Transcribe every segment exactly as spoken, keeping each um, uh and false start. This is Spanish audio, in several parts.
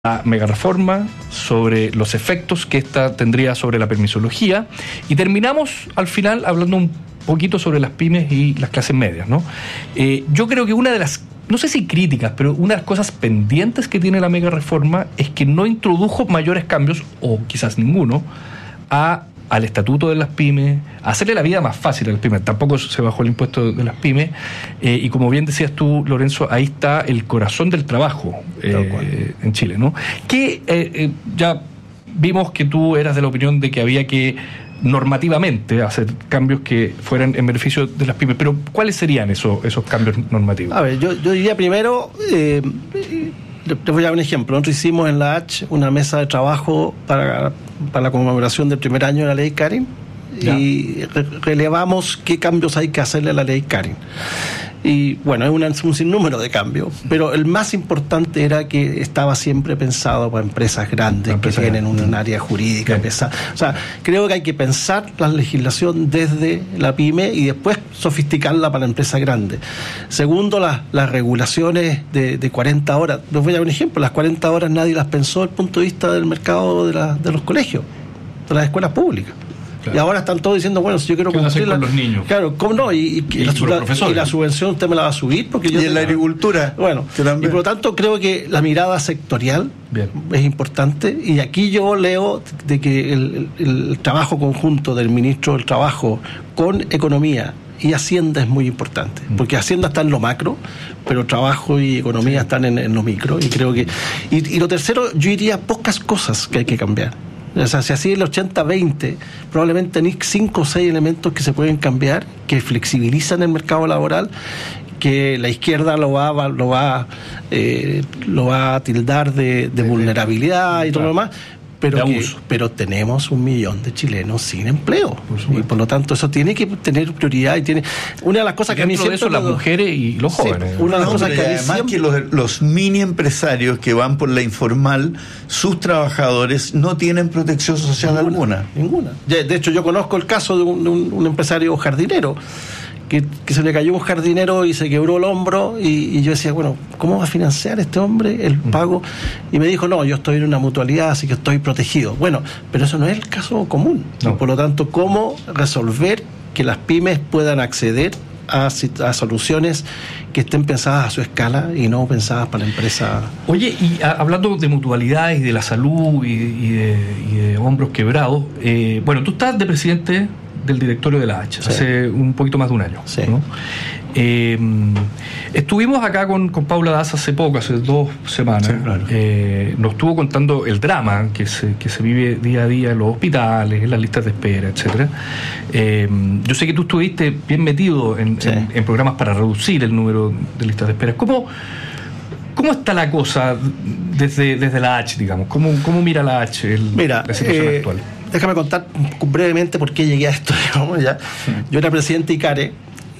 la megareforma, sobre los efectos que esta tendría sobre la permisología, y terminamos al final hablando un poquito sobre las pymes y las clases medias, ¿no? Eh, yo creo que una de las, no sé si críticas, pero una de las cosas pendientes que tiene la megareforma es que no introdujo mayores cambios, o quizás ninguno, a al estatuto de las pymes, a hacerle la vida más fácil a las pymes. Tampoco se bajó el impuesto de las pymes, eh, y como bien decías tú, Lorenzo, ahí está el corazón del trabajo eh, en Chile, ¿no? Que eh, eh, ya vimos que tú eras de la opinión de que había que normativamente hacer cambios que fueran en beneficio de las pymes, pero ¿cuáles serían esos, esos cambios normativos? A ver, yo, yo diría primero... Eh, Te voy a dar un ejemplo. Nosotros hicimos en la H una mesa de trabajo para, para la conmemoración del primer año de la ley Karen, ¿ya? Y re- relevamos qué cambios hay que hacerle a la ley Karen. Y bueno, es una, un sinnúmero de cambios, pero el más importante era que estaba siempre pensado para empresas grandes empresa que tienen un, un área jurídica pesada. O sea, creo que hay que pensar la legislación desde la pyme y después sofisticarla para la empresa grande. Segundo, las, las regulaciones de, de cuarenta horas. Les voy a dar un ejemplo. Las cuarenta horas nadie las pensó desde el punto de vista del mercado de, la, de los colegios, de las escuelas públicas. Claro. Y ahora están todos diciendo, bueno, si yo quiero cumplir con los niños. Claro, ¿cómo no? Y, y, y, la, la, y la subvención usted me la va a subir porque yo y en la agricultura. Bueno, y por lo tanto creo que la mirada sectorial Bien. es importante, y aquí yo leo de que el, el, el trabajo conjunto del ministro del Trabajo con Economía y Hacienda es muy importante, porque Hacienda está en lo macro, pero Trabajo y Economía sí. están en, en lo micro, y creo que y, y lo tercero, yo diría pocas cosas que hay que cambiar. O sea, si así el ochenta veinte, probablemente hay cinco o seis elementos que se pueden cambiar, que flexibilizan el mercado laboral, que la izquierda lo va, lo va, eh, lo va a tildar de, de vulnerabilidad y todo lo demás. Pero, que, pero tenemos un millón de chilenos sin empleo, por y por lo tanto eso tiene que tener prioridad, y tiene una de las cosas que a mí siempre eso las mujeres y los jóvenes. Sí, una de las no, cosas que además siempre... que los, los mini empresarios que van por la informal, sus trabajadores no tienen protección social ninguna, alguna. Ninguna. De hecho, yo conozco el caso de un, de un, un empresario jardinero. Que, que se le cayó un jardinero y se quebró el hombro, y, y yo decía, bueno, ¿cómo va a financiar este hombre el pago? Y me dijo, no, yo estoy en una mutualidad, así que estoy protegido. Bueno, pero eso no es el caso común. No. Por lo tanto, ¿cómo resolver que las pymes puedan acceder a, a soluciones que estén pensadas a su escala y no pensadas para la empresa? Oye, y a, hablando de mutualidades y de la salud y, y, de, y de hombros quebrados, eh, bueno, tú estás de presidente del directorio de la H, sí. hace un poquito más de un año, sí. ¿no? Eh, estuvimos acá con, con Paula Daza hace poco, hace dos semanas, sí, claro. eh, nos estuvo contando el drama que se, que se vive día a día en los hospitales, en las listas de espera, etcétera. Eh, yo sé que tú estuviste bien metido en, sí. en, en programas para reducir el número de listas de espera. ¿Cómo, cómo está la cosa desde, desde la H, digamos? ¿Cómo, cómo mira la H el, Mira, la situación eh, actual? Déjame contar brevemente por qué llegué a esto, digamos, ya. Sí. Yo era presidente de ICARE,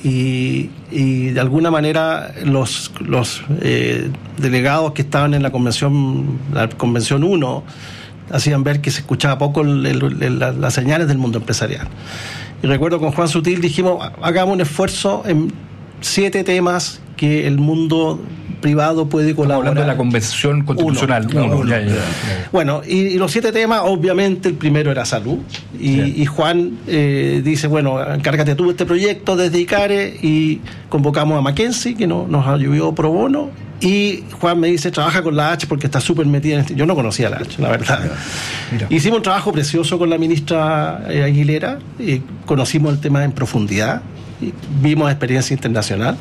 y, y de alguna manera los, los eh, delegados que estaban en la convención, la convención uno, hacían ver que se escuchaba poco el, el, el, las, las señales del mundo empresarial. Y recuerdo con Juan Sutil dijimos, hagamos un esfuerzo en siete temas que el mundo privado puede colaborar. Hablando de la Convención Constitucional uno. uno, uno. Ya, ya, ya. Bueno, y, y los siete temas, obviamente el primero era salud, y, sí. y Juan eh, dice, bueno, encárgate tú de este proyecto desde ICARE, y convocamos a Mackenzie, que no, nos ayudó pro bono, y Juan me dice, trabaja con la H porque está súper metida en este... Yo no conocía la H, la verdad. Mira. Mira. Hicimos un trabajo precioso con la ministra eh, Aguilera, y conocimos el tema en profundidad, y vimos experiencia internacional,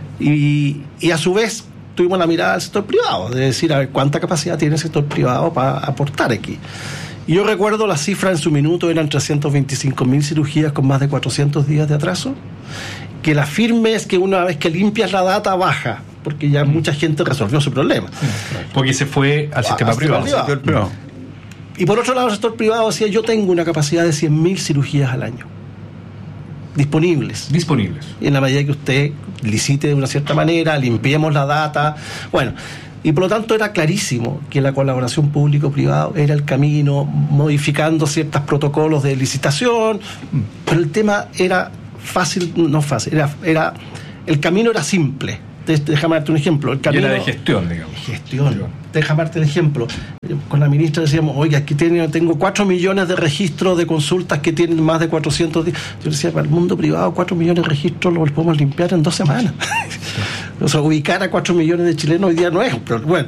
y, y a su vez tuvimos la mirada del sector privado, de decir, a ver, cuánta capacidad tiene el sector privado para aportar aquí. Y yo recuerdo las cifras en su minuto, eran trescientos veinticinco mil cirugías con más de cuatrocientos días de atraso, que la firme es que una vez que limpias la data baja, porque ya mm. mucha gente resolvió su problema. Porque se fue al sistema, al privado. privado. Sector privado. Y por otro lado, el sector privado decía, yo tengo una capacidad de cien mil cirugías al año. Disponibles. Disponibles. Y en la medida que usted licite de una cierta manera, limpiemos la data. Bueno, y por lo tanto era clarísimo que la colaboración público-privado era el camino, modificando ciertos protocolos de licitación, pero el tema era fácil, no fácil, era, era el camino era simple. déjame darte un ejemplo. El camino, y era de gestión, digamos. Gestión. Déjame darte un ejemplo. Con la ministra decíamos, oiga, aquí tengo, tengo cuatro millones de registros de consultas que tienen más de cuatrocientos días. Yo decía, para el mundo privado, cuatro millones de registros los podemos limpiar en dos semanas. O sea, ubicar a cuatro millones de chilenos hoy día no es un problema. Bueno,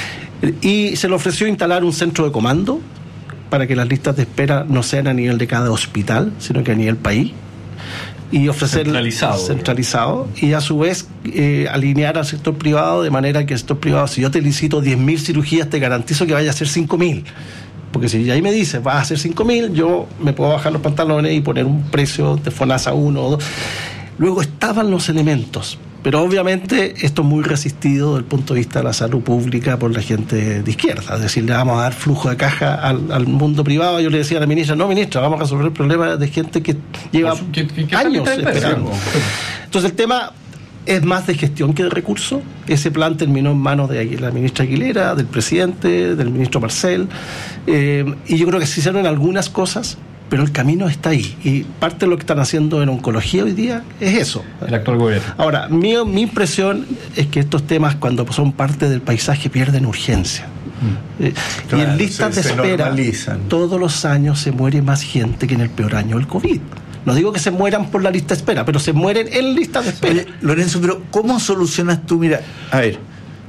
y se le ofreció instalar un centro de comando para que las listas de espera no sean a nivel de cada hospital, sino que a nivel país. Y ofrecer centralizado, centralizado y a su vez eh, alinear al sector privado de manera que el sector privado, si yo te licito diez mil cirugías, te garantizo que vaya a hacer cinco mil, porque si ahí me dices vas a hacer cinco mil, yo me puedo bajar los pantalones y poner un precio de FONASA uno o dos. Luego estaban los elementos, pero obviamente esto es muy resistido desde el punto de vista de la salud pública por la gente de izquierda. Es decir, le vamos a dar flujo de caja al, al mundo privado. Yo le decía a la ministra, no, ministra, vamos a resolver el problema de gente que lleva pues, ¿qué, qué, qué años esperando. Entonces el tema es más de gestión que de recursos. Ese plan terminó en manos de la ministra Aguilera, del presidente, del ministro Marcel, eh, y yo creo que se hicieron algunas cosas, pero el camino está ahí, y parte de lo que están haciendo en oncología hoy día es eso. El actual gobierno. Ahora, mi, mi impresión es que estos temas, cuando son parte del paisaje, pierden urgencia. Mm. Eh, claro, y en listas se, de espera, todos los años se muere más gente que en el peor año del COVID. No digo que se mueran por la lista de espera, pero se mueren en listas de espera. Oye, Lorenzo, pero ¿cómo solucionas tú? Mira, a ver,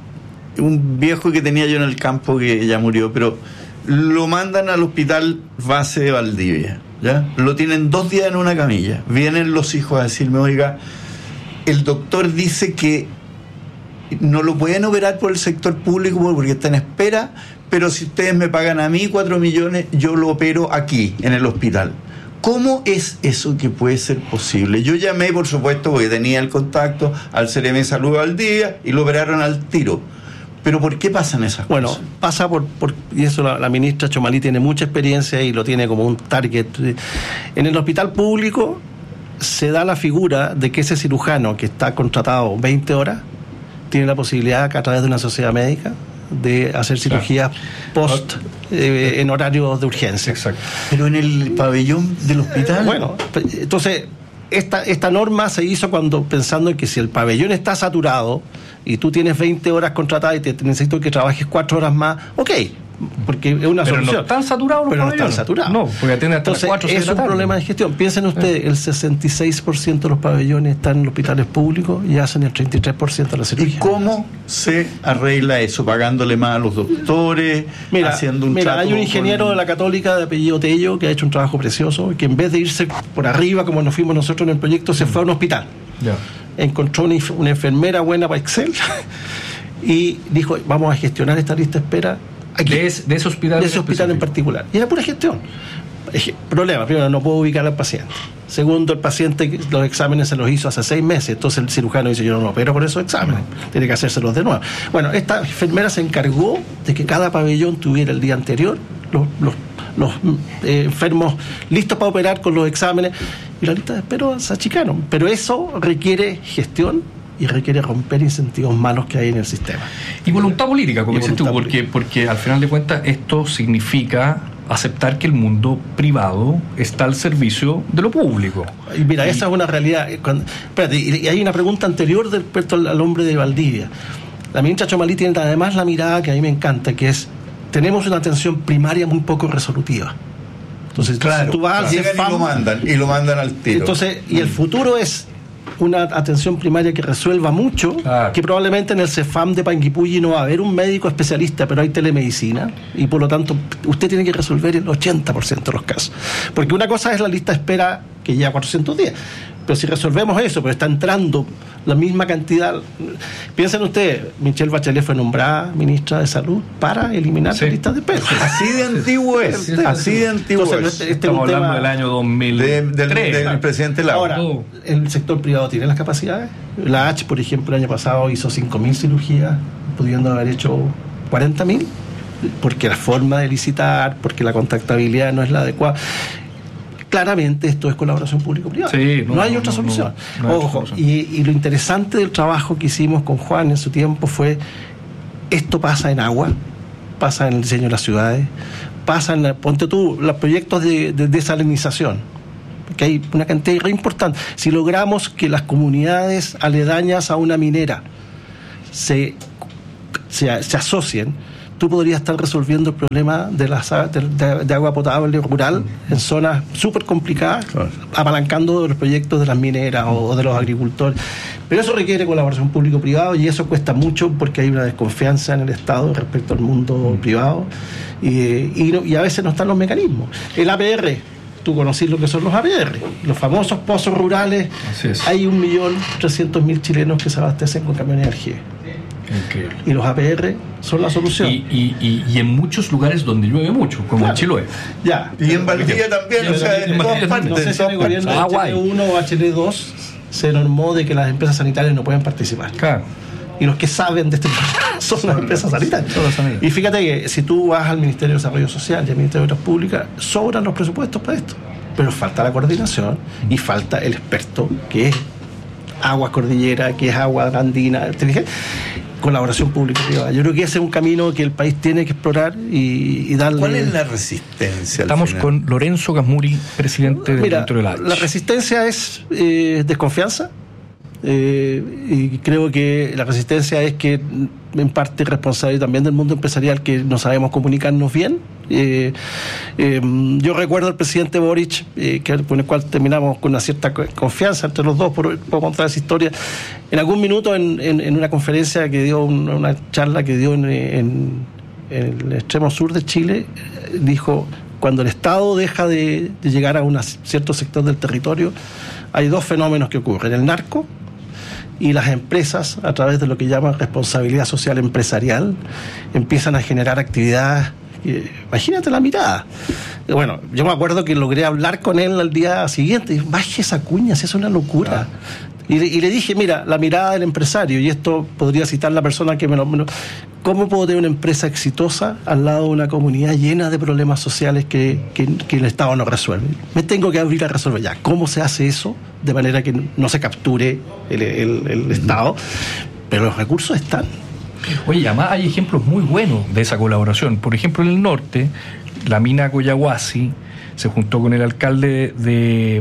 un viejo que tenía yo en el campo que ya murió, pero lo mandan al hospital base de Valdivia, ¿ya? Lo tienen dos días en una camilla. Vienen los hijos a decirme, oiga, el doctor dice que no lo pueden operar por el sector público porque está en espera, pero si ustedes me pagan a mí cuatro millones, yo lo opero aquí, en el hospital. ¿Cómo es eso que puede ser posible? Yo llamé, por supuesto, porque tenía el contacto al C R M de Salud de Valdivia y lo operaron al tiro. ¿Pero por qué pasan esas bueno, cosas? Bueno, pasa por, por... Y eso la, la ministra Chomalí tiene mucha experiencia y lo tiene como un target. En el hospital público se da la figura de que ese cirujano que está contratado veinte horas tiene la posibilidad, a través de una sociedad médica, de hacer cirugías claro. post eh, en horarios de urgencia. Exacto. Pero en el pabellón del hospital... Bueno, entonces... Esta, esta norma se hizo cuando pensando en que si el pabellón está saturado y tú tienes veinte horas contratadas y te, te necesito que trabajes cuatro horas más, ok, porque es una pero solución. No están saturados los pero pabellones. No están saturados. No, porque atienden hasta Entonces, las cuatro, es un problema de gestión. Piensen ustedes, el sesenta y seis por ciento de los pabellones están en hospitales públicos y hacen el treinta y tres por ciento de la cirugía. ¿Y cómo se arregla eso? ¿Pagándole más a los doctores? Mira, haciendo un mira hay un ingeniero con... de la Católica de apellido Tello que ha hecho un trabajo precioso, que en vez de irse por arriba como nos fuimos nosotros en el proyecto, se fue a un hospital. Ya. Encontró una, una enfermera buena para Excel y dijo, vamos a gestionar esta lista de espera aquí, de, ese, de ese hospital, de ese hospital en particular. Y era pura gestión. Problema, primero, no puedo ubicar al paciente. Segundo, el paciente los exámenes se los hizo hace seis meses, entonces el cirujano dice, yo no lo opero por esos exámenes, tiene que hacérselos de nuevo. Bueno, esta enfermera se encargó de que cada pabellón tuviera el día anterior los, los, los eh, enfermos listos para operar con los exámenes, y la lista de espera se achicaron. Pero eso requiere gestión y requiere romper incentivos malos que hay en el sistema. Y voluntad política, como dices tú, porque, política. porque al final de cuentas esto significa aceptar que el mundo privado está al servicio de lo público. Y mira, y esa es una realidad. Cuando, espérate, y hay una pregunta anterior del respecto al, al hombre de Valdivia. La ministra Chomalí tiene además la mirada que a mí me encanta, que es, tenemos una atención primaria muy poco resolutiva. Entonces, claro, si tú vas al llegan CEFAM, y lo mandan, y lo mandan al tiro. Entonces, y el futuro es una atención primaria que resuelva mucho, claro. Que probablemente en el CEFAM de Panguipulli no va a haber un médico especialista, pero hay telemedicina, y por lo tanto usted tiene que resolver el ochenta por ciento de los casos. Porque una cosa es la lista de espera que lleva cuatrocientos días, pero si resolvemos eso, pero está entrando la misma cantidad. Piensen ustedes, Michelle Bachelet fue nombrada ministra de Salud para eliminar sí. las listas de espera. Así de antiguo es, sí, sí, así de antiguo Entonces, es. Este, este Estamos hablando tema del año dos mil tres. De, del, del claro. presidente Lago. Ahora, el sector privado tiene las capacidades. La H, por ejemplo, el año pasado hizo cinco mil cirugías, pudiendo haber hecho cuarenta mil, porque la forma de licitar, porque la contactabilidad no es la adecuada. Claramente esto es colaboración público-privada. Sí, no, no hay no, otra no, solución. No, no hay Ojo, otra solución. Y, y lo interesante del trabajo que hicimos con Juan en su tiempo fue, esto pasa en agua, pasa en el diseño de las ciudades, pasa en, la, ponte tú, los proyectos de, de desalinización, porque hay una cantidad re importante. Si logramos que las comunidades aledañas a una minera se, se, se asocien, tú podrías estar resolviendo el problema de, las, de, de, de agua potable rural en zonas súper complicadas, claro, apalancando los proyectos de las mineras o de los agricultores. Pero eso requiere colaboración público-privado y eso cuesta mucho porque hay una desconfianza en el Estado respecto al mundo privado y, y, no, y a veces no están los mecanismos. El A P R, tú conocís lo que son los A P R, los famosos pozos rurales. Hay un millón trescientos mil chilenos que se abastecen con camiones de energía. Increíble. Y los A P R son la solución. Y, y, y, y en muchos lugares donde llueve mucho, como claro, en Chiloé. Ya. Y en Valdivia también, o sea, en todas partes. No sé si en el gobierno de H L uno o H L dos se normó de que las empresas sanitarias no pueden participar. Claro. Y los que saben de este problema son las empresas sanitarias. Y fíjate que si tú vas al Ministerio de Desarrollo Social y al Ministerio de Obras Públicas, sobran los presupuestos para esto. Pero falta la coordinación y falta el experto que es agua cordillera, que es agua andina. ¿Te fijas? Colaboración público-privada. Yo creo que ese es un camino que el país tiene que explorar y, y darle... ¿Cuál es la resistencia? Estamos con Lorenzo Gasmuri, presidente del Mira, de la La resistencia es eh, desconfianza. Eh, y creo que la resistencia es que en parte es responsable también del mundo empresarial, que no sabemos comunicarnos bien. Eh, eh, yo recuerdo al presidente Boric, eh, que, con el cual terminamos con una cierta confianza entre los dos, por, por contar esa historia. En algún minuto en, en, en una conferencia que dio, una, una charla que dio en, en, en el extremo sur de Chile, dijo: cuando el Estado deja de, de llegar a un cierto sector del territorio, hay dos fenómenos que ocurren: el narco y las empresas, a través de lo que llaman responsabilidad social empresarial, empiezan a generar actividades. Imagínate la mirada. Bueno, yo me acuerdo que logré hablar con él al día siguiente y baje esa cuña, si es una locura. Ah. Y, y le dije, mira, la mirada del empresario, y esto podría citar la persona que me lo... Me lo ¿cómo puedo tener una empresa exitosa al lado de una comunidad llena de problemas sociales que, que, que el Estado no resuelve? Me tengo que abrir a resolver ya. ¿Cómo se hace eso de manera que no se capture el, el, el Estado? Pero los recursos están. Oye, además hay ejemplos muy buenos de esa colaboración. Por ejemplo, en el norte, la mina Coyahuasi se juntó con el alcalde de...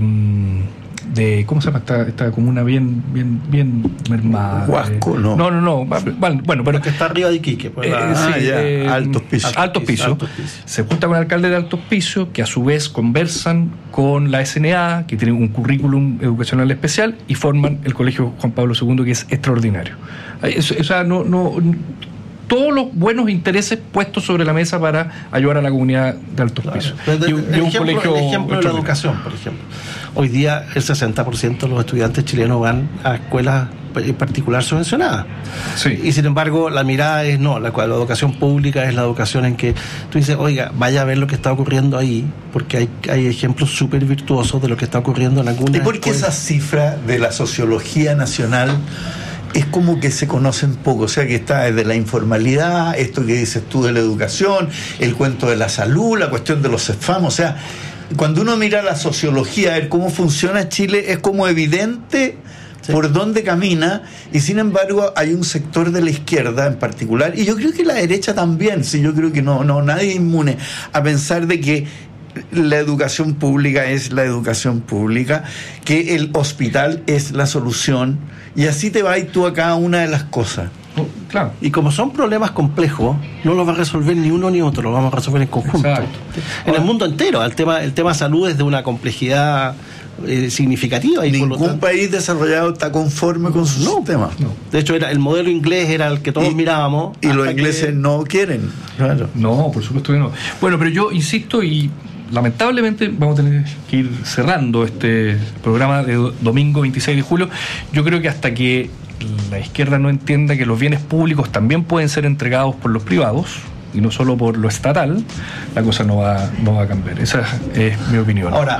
de ¿cómo se llama esta, esta comuna bien bien bien mermada? Huasco, no. No, no, no. Bueno, pero que está arriba de Iquique. Pues, eh, la... sí, ah, ya. Eh, Altos Pisos. Altos Pisos. Altos Pisos. Se junta con el alcalde de Altos Pisos, que a su vez conversan con la S N A, que tiene un currículum educacional especial, y forman el Colegio Juan Pablo segundo, que es extraordinario. O sea, no, no, todos los buenos intereses puestos sobre la mesa para ayudar a la comunidad de Altos claro. Pisos. Y, el, y un ejemplo, colegio el ejemplo de la educación, por ejemplo. Hoy día el sesenta por ciento de los estudiantes chilenos van a escuelas en particular subvencionadas. Sí. Y sin embargo, la mirada es no, la, la educación pública es la educación en que tú dices, oiga, vaya a ver lo que está ocurriendo ahí, porque hay, hay ejemplos súper virtuosos de lo que está ocurriendo en algunas ¿Y por qué esa cifra de la sociología nacional es como que se conocen poco? O sea, que está desde la informalidad, esto que dices tú de la educación, el cuento de la salud, la cuestión de los CEFAM. O sea, cuando uno mira la sociología, a ver cómo funciona Chile, es como evidente sí. por dónde camina, y sin embargo hay un sector de la izquierda en particular, y yo creo que la derecha también, sí, yo creo que no, no nadie es inmune a pensar de que la educación pública es la educación pública, que el hospital es la solución, y así te vas tú a cada una de las cosas. Claro. Y como son problemas complejos, no los va a resolver ni uno ni otro, los vamos a resolver en conjunto. Exacto. En el mundo entero. El tema, el tema salud es de una complejidad eh, significativa. Y ningún por lo tanto, país desarrollado está conforme con su no, sistema. No. De hecho, era el modelo inglés era el que todos y, mirábamos. Y los ingleses que... no quieren. Claro. No, por supuesto que no. Bueno, pero yo insisto y lamentablemente vamos a tener que ir cerrando este programa de domingo veintiséis de julio. Yo creo que hasta que la izquierda no entienda que los bienes públicos también pueden ser entregados por los privados y no solo por lo estatal, la cosa no va, no va a cambiar. Esa es mi opinión. Ahora,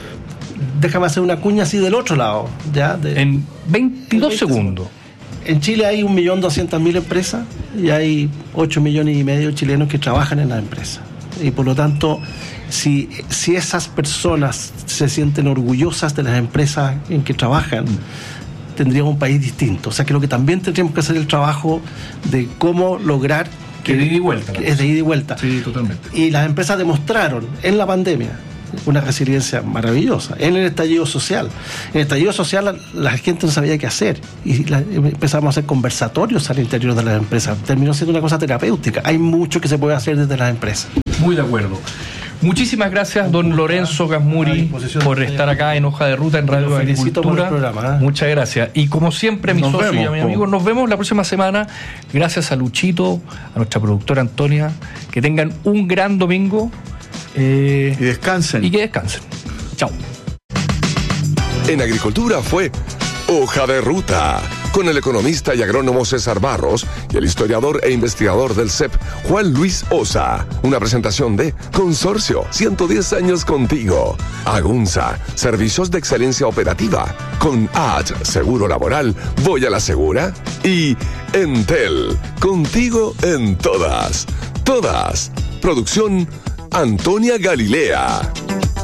déjame hacer una cuña así del otro lado. ¿Ya? De, en veintidós segundos. En Chile hay un millón doscientas mil empresas y hay ocho millones y medio de chilenos que trabajan en las empresas. Y por lo tanto, si, si esas personas se sienten orgullosas de las empresas en que trabajan, tendríamos un país distinto. O sea, creo que también tendríamos que hacer el trabajo de cómo lograr que, que de ida y vuelta. Que es de ida y vuelta. Sí, totalmente. Y las empresas demostraron en la pandemia una resiliencia maravillosa. En el estallido social. En el estallido social la, la gente no sabía qué hacer y la, empezamos a hacer conversatorios al interior de las empresas. Terminó siendo una cosa terapéutica. Hay mucho que se puede hacer desde las empresas. Muy de acuerdo. Muchísimas gracias, don Lorenzo Gasmuri, por estar acá en Hoja de Ruta en Radio Agricultura. Programa, ¿eh? Muchas gracias. Y como siempre, mi nos socio vemos, y a mi amigo, nos vemos la próxima semana. Gracias a Luchito, a nuestra productora Antonia. Que tengan un gran domingo. Eh, y descansen. Y que descansen. Chao. En Agricultura fue Hoja de Ruta, con el economista y agrónomo César Barros y el historiador e investigador del C E P, Juan Luis Osa. Una presentación de Consorcio, ciento diez años contigo. Agunza, servicios de excelencia operativa. Con A H, Seguro Laboral, voy a la segura. Y Entel, contigo en todas. Todas. Producción Antonia Galilea.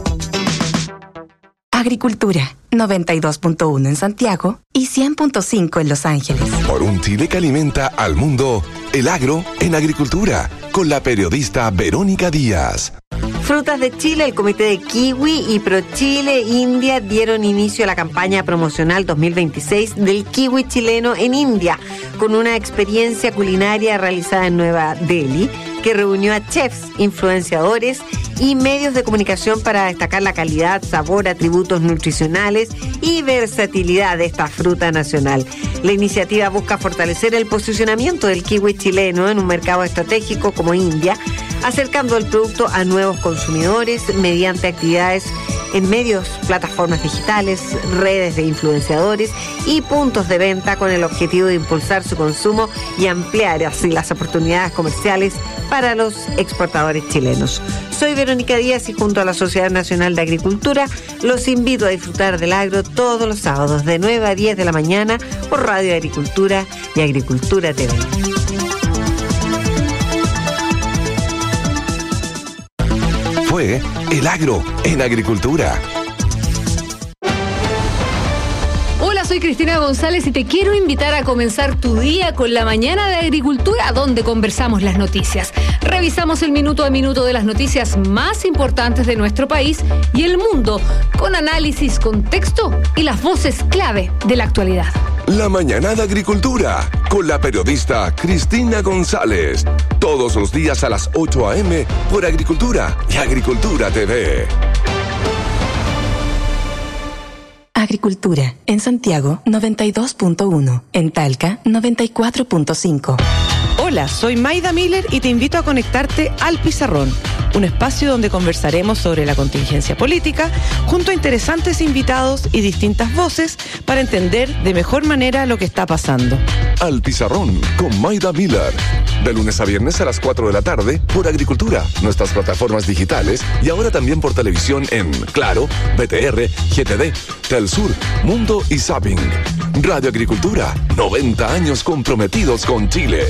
Agricultura, noventa y dos punto uno en Santiago y cien punto cinco en Los Ángeles. Por un Chile que alimenta al mundo, el agro en agricultura, con la periodista Verónica Díaz. Frutas de Chile, el Comité de Kiwi y ProChile India dieron inicio a la campaña promocional dos mil veintiséis del kiwi chileno en India, con una experiencia culinaria realizada en Nueva Delhi, que reunió a chefs, influenciadores y medios de comunicación para destacar la calidad, sabor, atributos nutricionales y versatilidad de esta fruta nacional. La iniciativa busca fortalecer el posicionamiento del kiwi chileno en un mercado estratégico como India, acercando el producto a nuevos consumidores mediante actividades en medios, plataformas digitales, redes de influenciadores y puntos de venta, con el objetivo de impulsar su consumo y ampliar así las oportunidades comerciales para los exportadores chilenos. Soy Verónica Díaz y junto a la Sociedad Nacional de Agricultura los invito a disfrutar del agro todos los sábados de nueve a diez de la mañana por Radio Agricultura y Agricultura T V. Fue El Agro en Agricultura. Hola, soy Cristina González y te quiero invitar a comenzar tu día con la mañana de Agricultura, donde conversamos las noticias. Revisamos el minuto a minuto de las noticias más importantes de nuestro país y el mundo, con análisis, contexto y las voces clave de la actualidad. La mañana de Agricultura, con la periodista Cristina González. Todos los días a las ocho a eme por Agricultura y Agricultura T V. Agricultura, en Santiago noventa y dos punto uno, en Talca noventa y cuatro punto cinco. Hola, soy Maida Miller y te invito a conectarte al Pizarrón, un espacio donde conversaremos sobre la contingencia política junto a interesantes invitados y distintas voces para entender de mejor manera lo que está pasando. Al Pizarrón con Maida Miller, de lunes a viernes a las cuatro de la tarde por Agricultura, nuestras plataformas digitales y ahora también por televisión en Claro, B T R, G T D, Telsur, Mundo y Zapping. Radio Agricultura, noventa años comprometidos con Chile.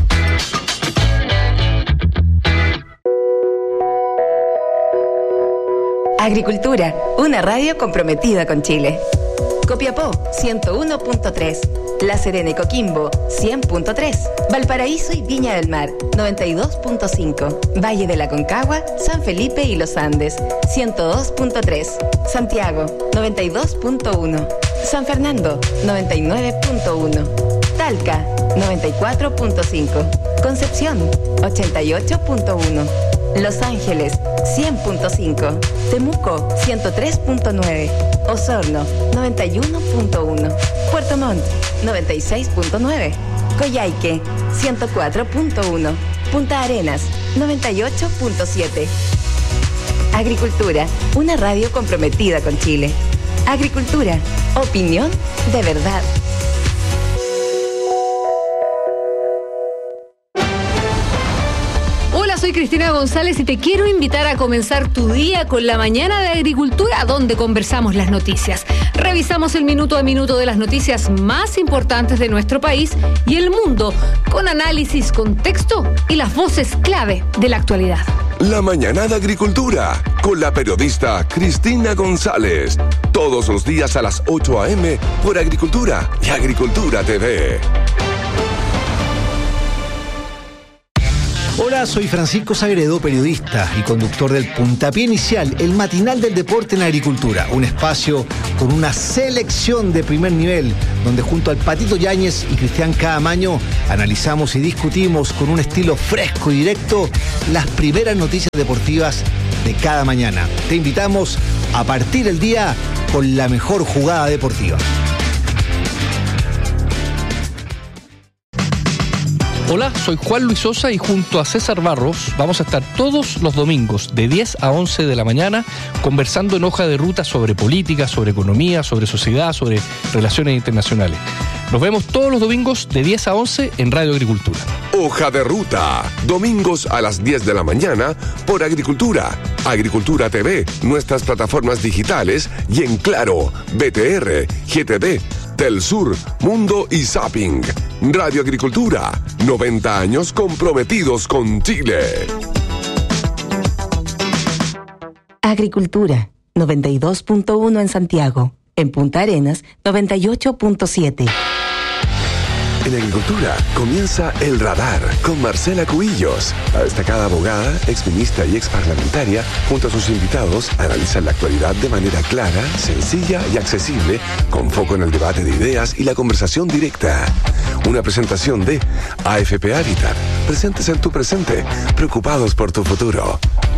Agricultura, una radio comprometida con Chile. Copiapó, ciento uno punto tres. La Serena y Coquimbo, cien punto tres. Valparaíso y Viña del Mar, noventa y dos punto cinco. Valle de la Concagua, San Felipe y Los Andes, ciento dos punto tres. Santiago, noventa y dos punto uno. San Fernando, noventa y nueve punto uno. Talca, noventa y cuatro punto cinco. Concepción, ochenta y ocho punto uno. Los Ángeles, cien punto cinco. Temuco, ciento tres punto nueve. Osorno, noventa y uno punto uno. Puerto Montt, noventa y seis punto nueve. Coyhaique, ciento cuatro punto uno. Punta Arenas, noventa y ocho punto siete. Agricultura, una radio comprometida con Chile. Agricultura, opinión de verdad. Soy Cristina González y te quiero invitar a comenzar tu día con la mañana de Agricultura, donde conversamos las noticias. Revisamos el minuto a minuto de las noticias más importantes de nuestro país y el mundo, con análisis, contexto y las voces clave de la actualidad. La mañana de Agricultura, con la periodista Cristina González. Todos los días a las ocho a eme por Agricultura y Agricultura T V. Hola, soy Francisco Sagredo, periodista y conductor del Puntapié Inicial, el matinal del deporte en agricultura. Un espacio con una selección de primer nivel, donde junto al Patito Yáñez y Cristian Caamaño analizamos y discutimos con un estilo fresco y directo las primeras noticias deportivas de cada mañana. Te invitamos a partir el día con la mejor jugada deportiva. Hola, soy Juan Luis Osa y junto a César Barros vamos a estar todos los domingos de diez a once de la mañana conversando en Hoja de Ruta sobre política, sobre economía, sobre sociedad, sobre relaciones internacionales. Nos vemos todos los domingos de diez a once en Radio Agricultura. Hoja de Ruta, domingos a las diez de la mañana por Agricultura, Agricultura T V, nuestras plataformas digitales y en Claro, B T R, G T D, Telsur, Mundo y Zapping. Radio Agricultura, noventa años comprometidos con Chile. Agricultura, noventa y dos punto uno en Santiago. En Punta Arenas, noventa y ocho punto siete. En Agricultura comienza El Radar con Marcela Cubillos. La destacada abogada, exministra y exparlamentaria, junto a sus invitados, analizan la actualidad de manera clara, sencilla y accesible, con foco en el debate de ideas y la conversación directa. Una presentación de A F P Habitat. Presentes en tu presente, preocupados por tu futuro.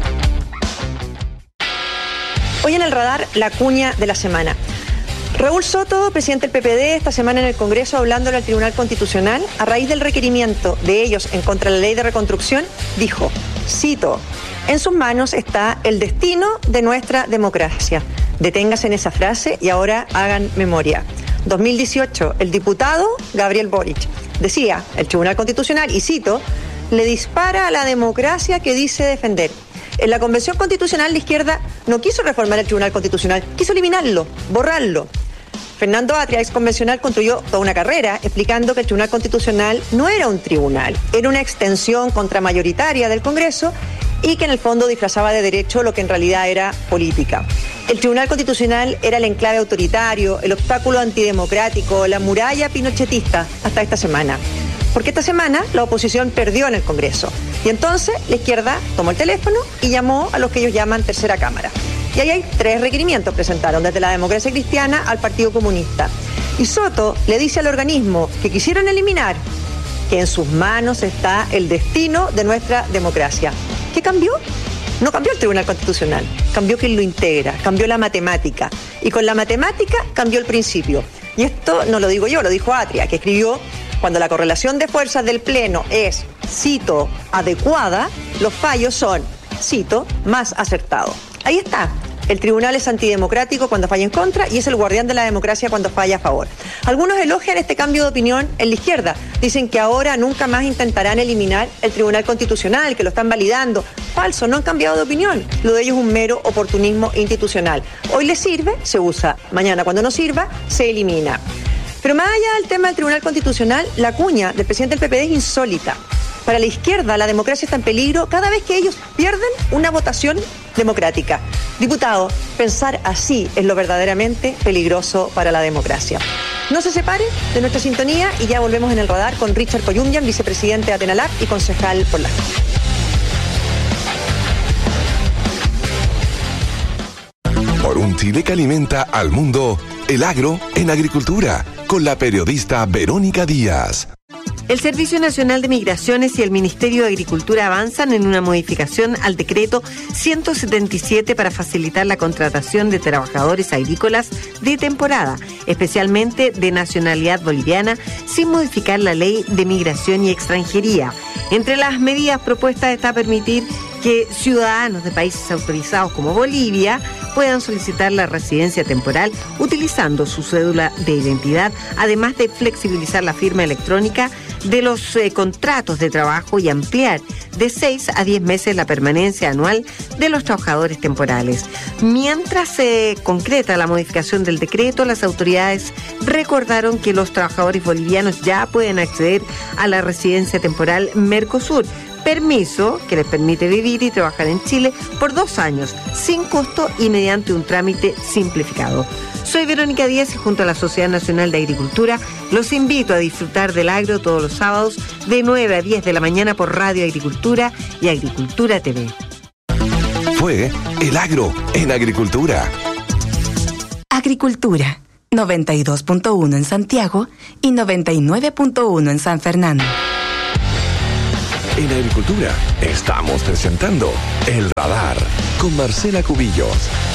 Hoy en El Radar, la cuña de la semana. Raúl Soto, presidente del P P D, esta semana en el Congreso hablándole al Tribunal Constitucional, a raíz del requerimiento de ellos en contra de la ley de reconstrucción, dijo, cito, en sus manos está el destino de nuestra democracia. Deténgase en esa frase y ahora hagan memoria. dos mil dieciocho, el diputado Gabriel Boric decía, el Tribunal Constitucional, y cito, le dispara a la democracia que dice defender. En la Convención Constitucional la izquierda no quiso reformar el Tribunal Constitucional, quiso eliminarlo, borrarlo. Fernando Atria, ex convencional, construyó toda una carrera explicando que el Tribunal Constitucional no era un tribunal, era una extensión contramayoritaria del Congreso y que en el fondo disfrazaba de derecho lo que en realidad era política. El Tribunal Constitucional era el enclave autoritario, el obstáculo antidemocrático, la muralla pinochetista hasta esta semana. Porque esta semana la oposición perdió en el Congreso. Y entonces la izquierda tomó el teléfono y llamó a los que ellos llaman tercera cámara. Y ahí hay tres requerimientos presentaron, desde la Democracia Cristiana al Partido Comunista. Y Soto le dice al organismo que quisieron eliminar que en sus manos está el destino de nuestra democracia. ¿Qué cambió? No cambió el Tribunal Constitucional, cambió quien lo integra, cambió la matemática. Y con la matemática cambió el principio. Y esto no lo digo yo, lo dijo Atria, que escribió: cuando la correlación de fuerzas del Pleno es, cito, adecuada, los fallos son, cito, más acertados. Ahí está. El tribunal es antidemocrático cuando falla en contra y es el guardián de la democracia cuando falla a favor. Algunos elogian este cambio de opinión en la izquierda. Dicen que ahora nunca más intentarán eliminar el Tribunal Constitucional, que lo están validando. Falso, no han cambiado de opinión. Lo de ellos es un mero oportunismo institucional. Hoy les sirve, se usa. Mañana, cuando no sirva, se elimina. Pero más allá del tema del Tribunal Constitucional, la cuña del presidente del P P D es insólita. Para la izquierda, la democracia está en peligro cada vez que ellos pierden una votación democrática. Diputado, pensar así es lo verdaderamente peligroso para la democracia. No se separe de nuestra sintonía y ya volvemos en El Radar con Richard Coyungian, vicepresidente de Atenalab y concejal por la Por un Chile que alimenta al mundo, el agro en agricultura, con la periodista Verónica Díaz. El Servicio Nacional de Migraciones y el Ministerio de Agricultura avanzan en una modificación al decreto ciento setenta y siete para facilitar la contratación de trabajadores agrícolas de temporada, especialmente de nacionalidad boliviana, sin modificar la ley de migración y extranjería. Entre las medidas propuestas está permitir que ciudadanos de países autorizados como Bolivia puedan solicitar la residencia temporal utilizando su cédula de identidad, además de flexibilizar la firma electrónica de los eh, contratos de trabajo y ampliar de seis a diez meses la permanencia anual de los trabajadores temporales. Mientras se concreta la modificación del decreto, las autoridades recordaron que los trabajadores bolivianos ya pueden acceder a la residencia temporal Mercosur, permiso que les permite vivir y trabajar en Chile por dos años, sin costo y mediante un trámite simplificado. Soy Verónica Díaz y junto a la Sociedad Nacional de Agricultura los invito a disfrutar del agro todos los sábados de nueve a diez de la mañana por Radio Agricultura y Agricultura T V. Fue El Agro en Agricultura. Agricultura, noventa y dos punto uno en Santiago y noventa y nueve punto uno en San Fernando. En Agricultura estamos presentando El Radar con Marcela Cubillos.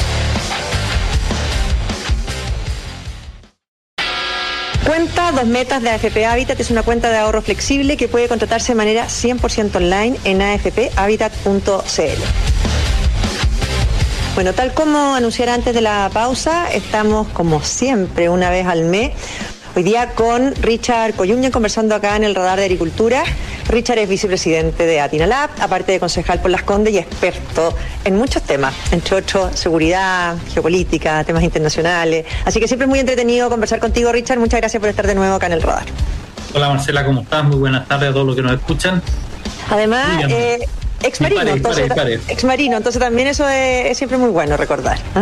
Cuenta Dos Metas de A F P Habitat es una cuenta de ahorro flexible que puede contratarse de manera cien por ciento online en a f p habitat punto c l. Bueno, tal como anunciara antes de la pausa, estamos como siempre una vez al mes. Hoy día con Richard Coyunyan conversando acá en el Radar de Agricultura. Richard es vicepresidente de Atinalab, aparte de concejal por Las Condes y experto en muchos temas, entre otros seguridad, geopolítica, temas internacionales. Así que siempre es muy entretenido conversar contigo, Richard. Muchas gracias por estar de nuevo acá en el Radar. Hola Marcela, ¿cómo estás? Muy buenas tardes a todos los que nos escuchan. Además, eh, ex marino, dispare, entonces, dispare, dispare. ex marino, entonces también eso es, es siempre muy bueno recordar. ¿eh?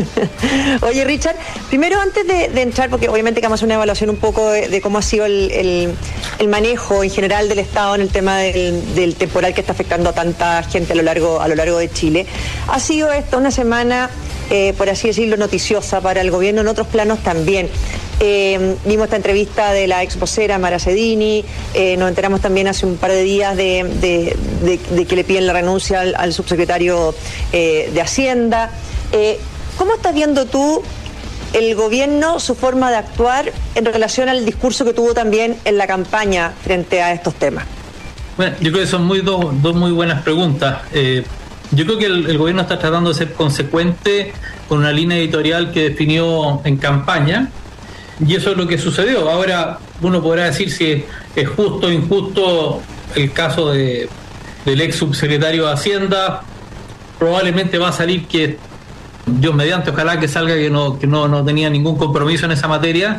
Oye, Richard, primero antes de, de entrar, porque obviamente que vamos a hacer una evaluación un poco de, de cómo ha sido el, el, el manejo en general del Estado en el tema del, del temporal que está afectando a tanta gente a lo largo, a lo largo de Chile. Ha sido esta una semana, eh, por así decirlo, noticiosa para el gobierno en otros planos también. Eh, vimos esta entrevista de la ex vocera Mara Cedini, eh, nos enteramos también hace un par de días de, de, de, de que le piden la renuncia al, al subsecretario eh, de Hacienda. Eh, ¿Cómo estás viendo tú el gobierno, su forma de actuar en relación al discurso que tuvo también en la campaña frente a estos temas? Bueno, yo creo que son muy dos, dos muy buenas preguntas. Eh, yo creo que el, el gobierno está tratando de ser consecuente con una línea editorial que definió en campaña. Y eso es lo que sucedió. Ahora uno podrá decir si es justo o injusto el caso de, del ex subsecretario de Hacienda. Probablemente va a salir que, Dios mediante, ojalá que salga que no que no, no tenía ningún compromiso en esa materia.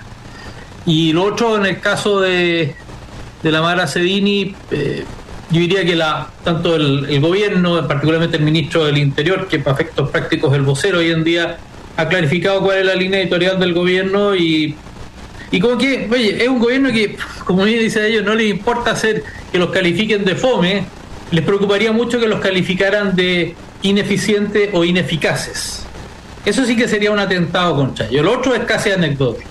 Y lo otro, en el caso de, de la Mara Cedini, eh, yo diría que la tanto el, el gobierno, particularmente el ministro del Interior, que para efectos prácticos es el vocero hoy en día, ha clarificado cuál es la línea editorial del gobierno y y como que, oye, es un gobierno que, como bien dice ellos, no les importa hacer que los califiquen de fome, les preocuparía mucho que los calificaran de ineficientes o ineficaces. Eso sí que sería un atentado contra ellos. Lo otro es casi anecdótico.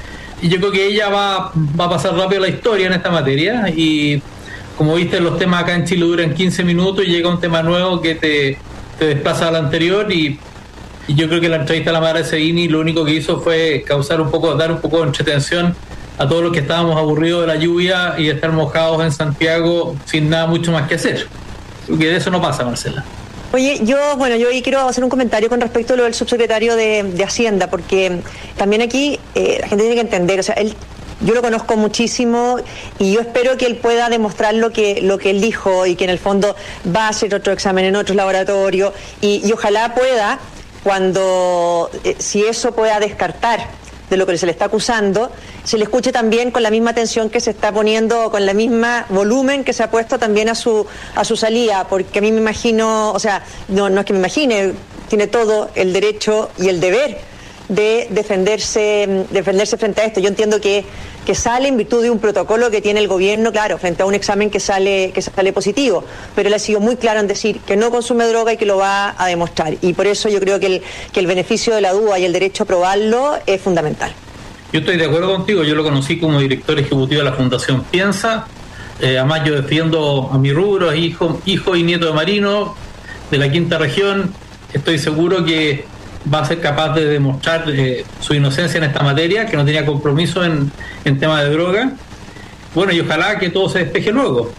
Y yo creo que ella va, va a pasar rápido la historia en esta materia y, como viste, los temas acá en Chile duran quince minutos y llega un tema nuevo que te, te desplaza al anterior y Y yo creo que la entrevista a la Mara Cedini lo único que hizo fue causar un poco, dar un poco de entretención a todos los que estábamos aburridos de la lluvia y de estar mojados en Santiago sin nada mucho más que hacer. Porque de eso no pasa, Marcela. Oye, yo, bueno, yo hoy quiero hacer un comentario con respecto a lo del subsecretario de, de Hacienda, porque también aquí eh, la gente tiene que entender, o sea, él, yo lo conozco muchísimo y yo espero que él pueda demostrar lo que, lo que él dijo y que en el fondo va a hacer otro examen en otros laboratorios y, y ojalá pueda, cuando, eh, si eso pueda descartar de lo que se le está acusando, se le escuche también con la misma atención que se está poniendo, con la misma volumen que se ha puesto también a su a su salida, porque a mí me imagino, o sea, no, no es que me imagine, tiene todo el derecho y el deber de defenderse defenderse frente a esto. Yo entiendo que, que sale en virtud de un protocolo que tiene el gobierno, claro, frente a un examen que sale que sale positivo, pero él ha sido muy claro en decir que no consume droga y que lo va a demostrar, y por eso yo creo que el, que el beneficio de la duda y el derecho a probarlo es fundamental. Yo estoy de acuerdo contigo, yo lo conocí como director ejecutivo de la Fundación Piensa, eh, además yo defiendo a mi rubro, hijo, hijo y nieto de marino de la quinta región, estoy seguro que va a ser capaz de demostrar eh, su inocencia en esta materia, que no tenía compromiso en, en tema de droga. Bueno, y ojalá que todo se despeje luego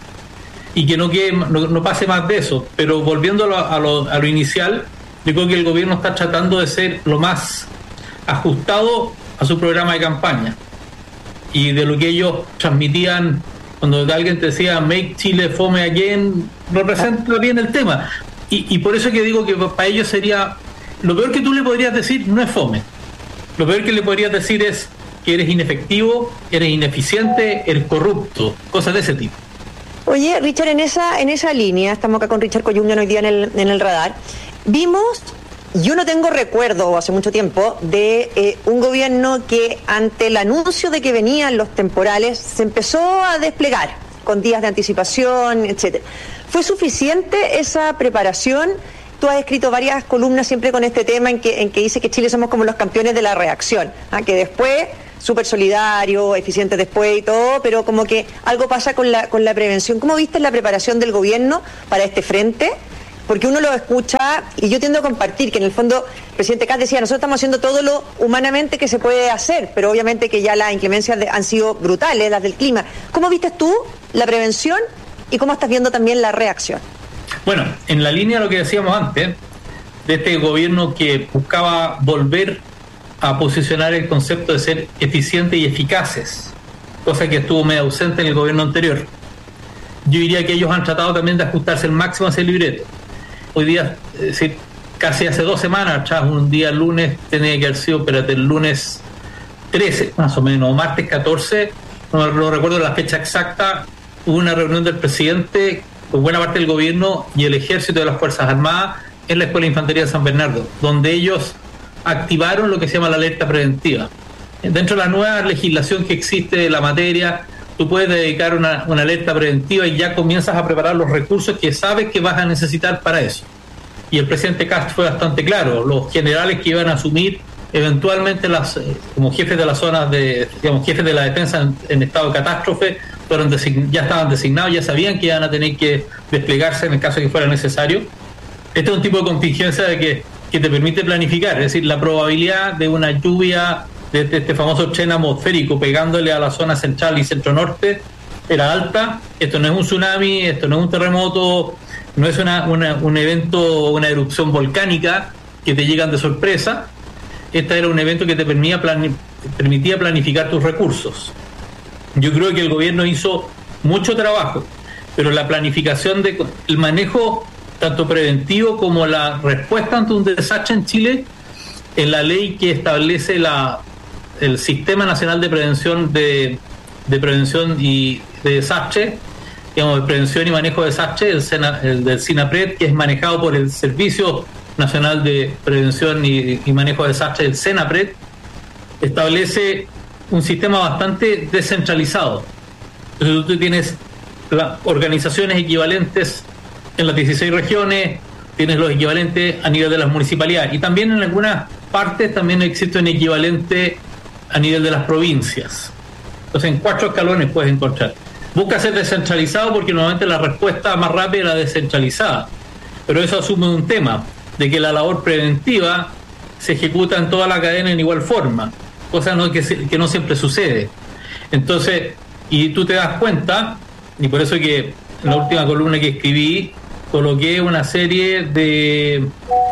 y que no, quede, no, no pase más de eso. Pero volviendo a lo, a, lo, a lo inicial, yo creo que el gobierno está tratando de ser lo más ajustado a su programa de campaña y de lo que ellos transmitían cuando alguien te decía "Make Chile Fome Again", representa bien el tema. Y, y por eso que digo que para ellos sería... Lo peor que tú le podrías decir no es fome. Lo peor que le podrías decir es que eres inefectivo, eres ineficiente, eres corrupto, cosas de ese tipo. Oye, Richard, en esa en esa línea, estamos acá con Richard Coyunga hoy día en el, en el radar, vimos, yo no tengo recuerdo hace mucho tiempo, de eh, un gobierno que ante el anuncio de que venían los temporales se empezó a desplegar con días de anticipación, etcétera. ¿Fue suficiente esa preparación? Tú has escrito varias columnas siempre con este tema en que en que dice que Chile somos como los campeones de la reacción, ¿ah? Que después, súper solidario, eficiente después y todo, pero como que algo pasa con la con la prevención. ¿Cómo viste la preparación del gobierno para este frente? Porque uno lo escucha y yo tiendo a compartir que en el fondo el presidente Kast decía, nosotros estamos haciendo todo lo humanamente que se puede hacer, pero obviamente que ya las inclemencias de, han sido brutales, las del clima. ¿Cómo viste tú la prevención y cómo estás viendo también la reacción? Bueno, en la línea de lo que decíamos antes, de este gobierno que buscaba volver a posicionar el concepto de ser eficientes y eficaces, cosa que estuvo medio ausente en el gobierno anterior. Yo diría que ellos han tratado también de ajustarse el máximo a ese libreto. Hoy día, es decir, casi hace dos semanas atrás, un día lunes, tenía que haber sido, espérate, el lunes trece, más o menos, o martes catorce, no, no recuerdo la fecha exacta, hubo una reunión del presidente con buena parte del gobierno y el ejército de las Fuerzas Armadas en la Escuela de Infantería de San Bernardo, donde ellos activaron lo que se llama la alerta preventiva. Dentro de la nueva legislación que existe de la materia, tú puedes dedicar una, una alerta preventiva y ya comienzas a preparar los recursos que sabes que vas a necesitar para eso. Y el presidente Kast fue bastante claro, los generales que iban a asumir eventualmente las como jefes de las zonas de, digamos, jefes de la defensa en, en estado de catástrofe, fueron design, ya estaban designados, ya sabían que iban a tener que desplegarse en el caso de que fuera necesario. Este es un tipo de contingencia de que, que te permite planificar, es decir, la probabilidad de una lluvia de este, este famoso tren atmosférico pegándole a la zona central y centro-norte era alta. Esto no es un tsunami, esto no es un terremoto, no es una, una, un evento, una erupción volcánica que te llegan de sorpresa. Este era un evento que te permitía, plani- permitía planificar tus recursos. Yo creo que el gobierno hizo mucho trabajo, pero la planificación, de el manejo tanto preventivo como la respuesta ante un desastre en Chile, en la ley que establece la, el Sistema Nacional de Prevención de, de Prevención y de Desastre, digamos, de Prevención y Manejo de Desastre, el, Sena, el del SINAPRED, que es manejado por el Servicio Nacional de Prevención y, y Manejo de Desastre, el SENAPRED, establece un sistema bastante descentralizado. Entonces tú tienes las organizaciones equivalentes en las dieciséis regiones, tienes los equivalentes a nivel de las municipalidades y también en algunas partes también existe un equivalente a nivel de las provincias. Entonces en cuatro escalones puedes encontrar. Busca ser descentralizado porque normalmente la respuesta más rápida es la descentralizada, pero eso asume un tema de que la labor preventiva se ejecuta en toda la cadena en igual forma, cosa no, que, se, que no siempre sucede. Entonces, y tú te das cuenta, y por eso que en la última columna que escribí coloqué una serie de,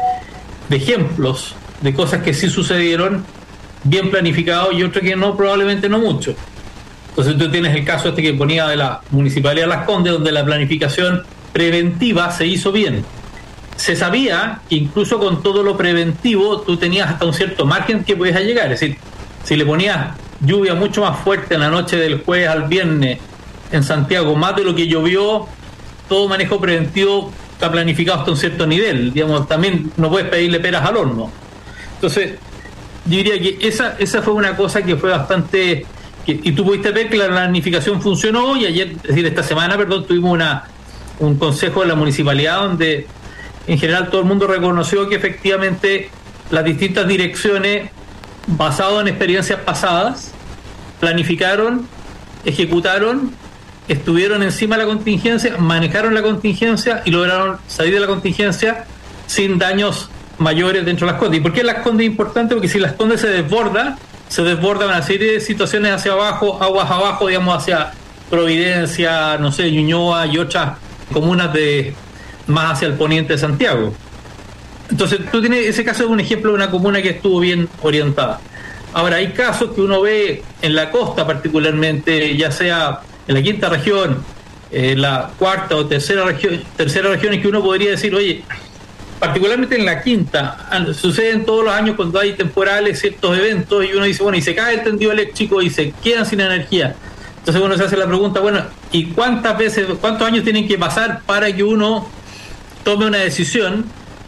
de ejemplos de cosas que sí sucedieron bien planificados y otros que no, probablemente no mucho. Entonces tú tienes el caso este que ponía de la Municipalidad de Las Condes, donde la planificación preventiva se hizo bien. Se sabía que incluso con todo lo preventivo tú tenías hasta un cierto margen que podías llegar. Es decir, si le ponías lluvia mucho más fuerte en la noche del jueves al viernes en Santiago, más de lo que llovió, todo manejo preventivo está planificado hasta un cierto nivel. Digamos, también no puedes pedirle peras al horno. Entonces, yo diría que esa, esa fue una cosa que fue bastante... Que, y tú pudiste ver que la planificación funcionó y ayer, es decir, esta semana, perdón, tuvimos una, un consejo de la municipalidad donde en general todo el mundo reconoció que efectivamente las distintas direcciones, basado en experiencias pasadas, planificaron, ejecutaron, estuvieron encima de la contingencia, manejaron la contingencia y lograron salir de la contingencia sin daños mayores dentro de Las Condes. ¿Y por qué Las Condes es importante? Porque si Las Condes se desborda, se desborda una serie de situaciones hacia abajo, aguas abajo, digamos, hacia Providencia, no sé, Ñuñoa y otras comunas de más hacia el poniente de Santiago. Entonces, tú tienes ese caso es un ejemplo de una comuna que estuvo bien orientada. Ahora, hay casos que uno ve en la costa particularmente, ya sea en la quinta región, eh, la cuarta o tercera región, tercera región, en que uno podría decir, oye, particularmente en la quinta, suceden todos los años cuando hay temporales, ciertos eventos, y uno dice, bueno, y se cae el tendido eléctrico y se quedan sin energía. Entonces uno se hace la pregunta, bueno, ¿y cuántas veces, cuántos años tienen que pasar para que uno tome una decisión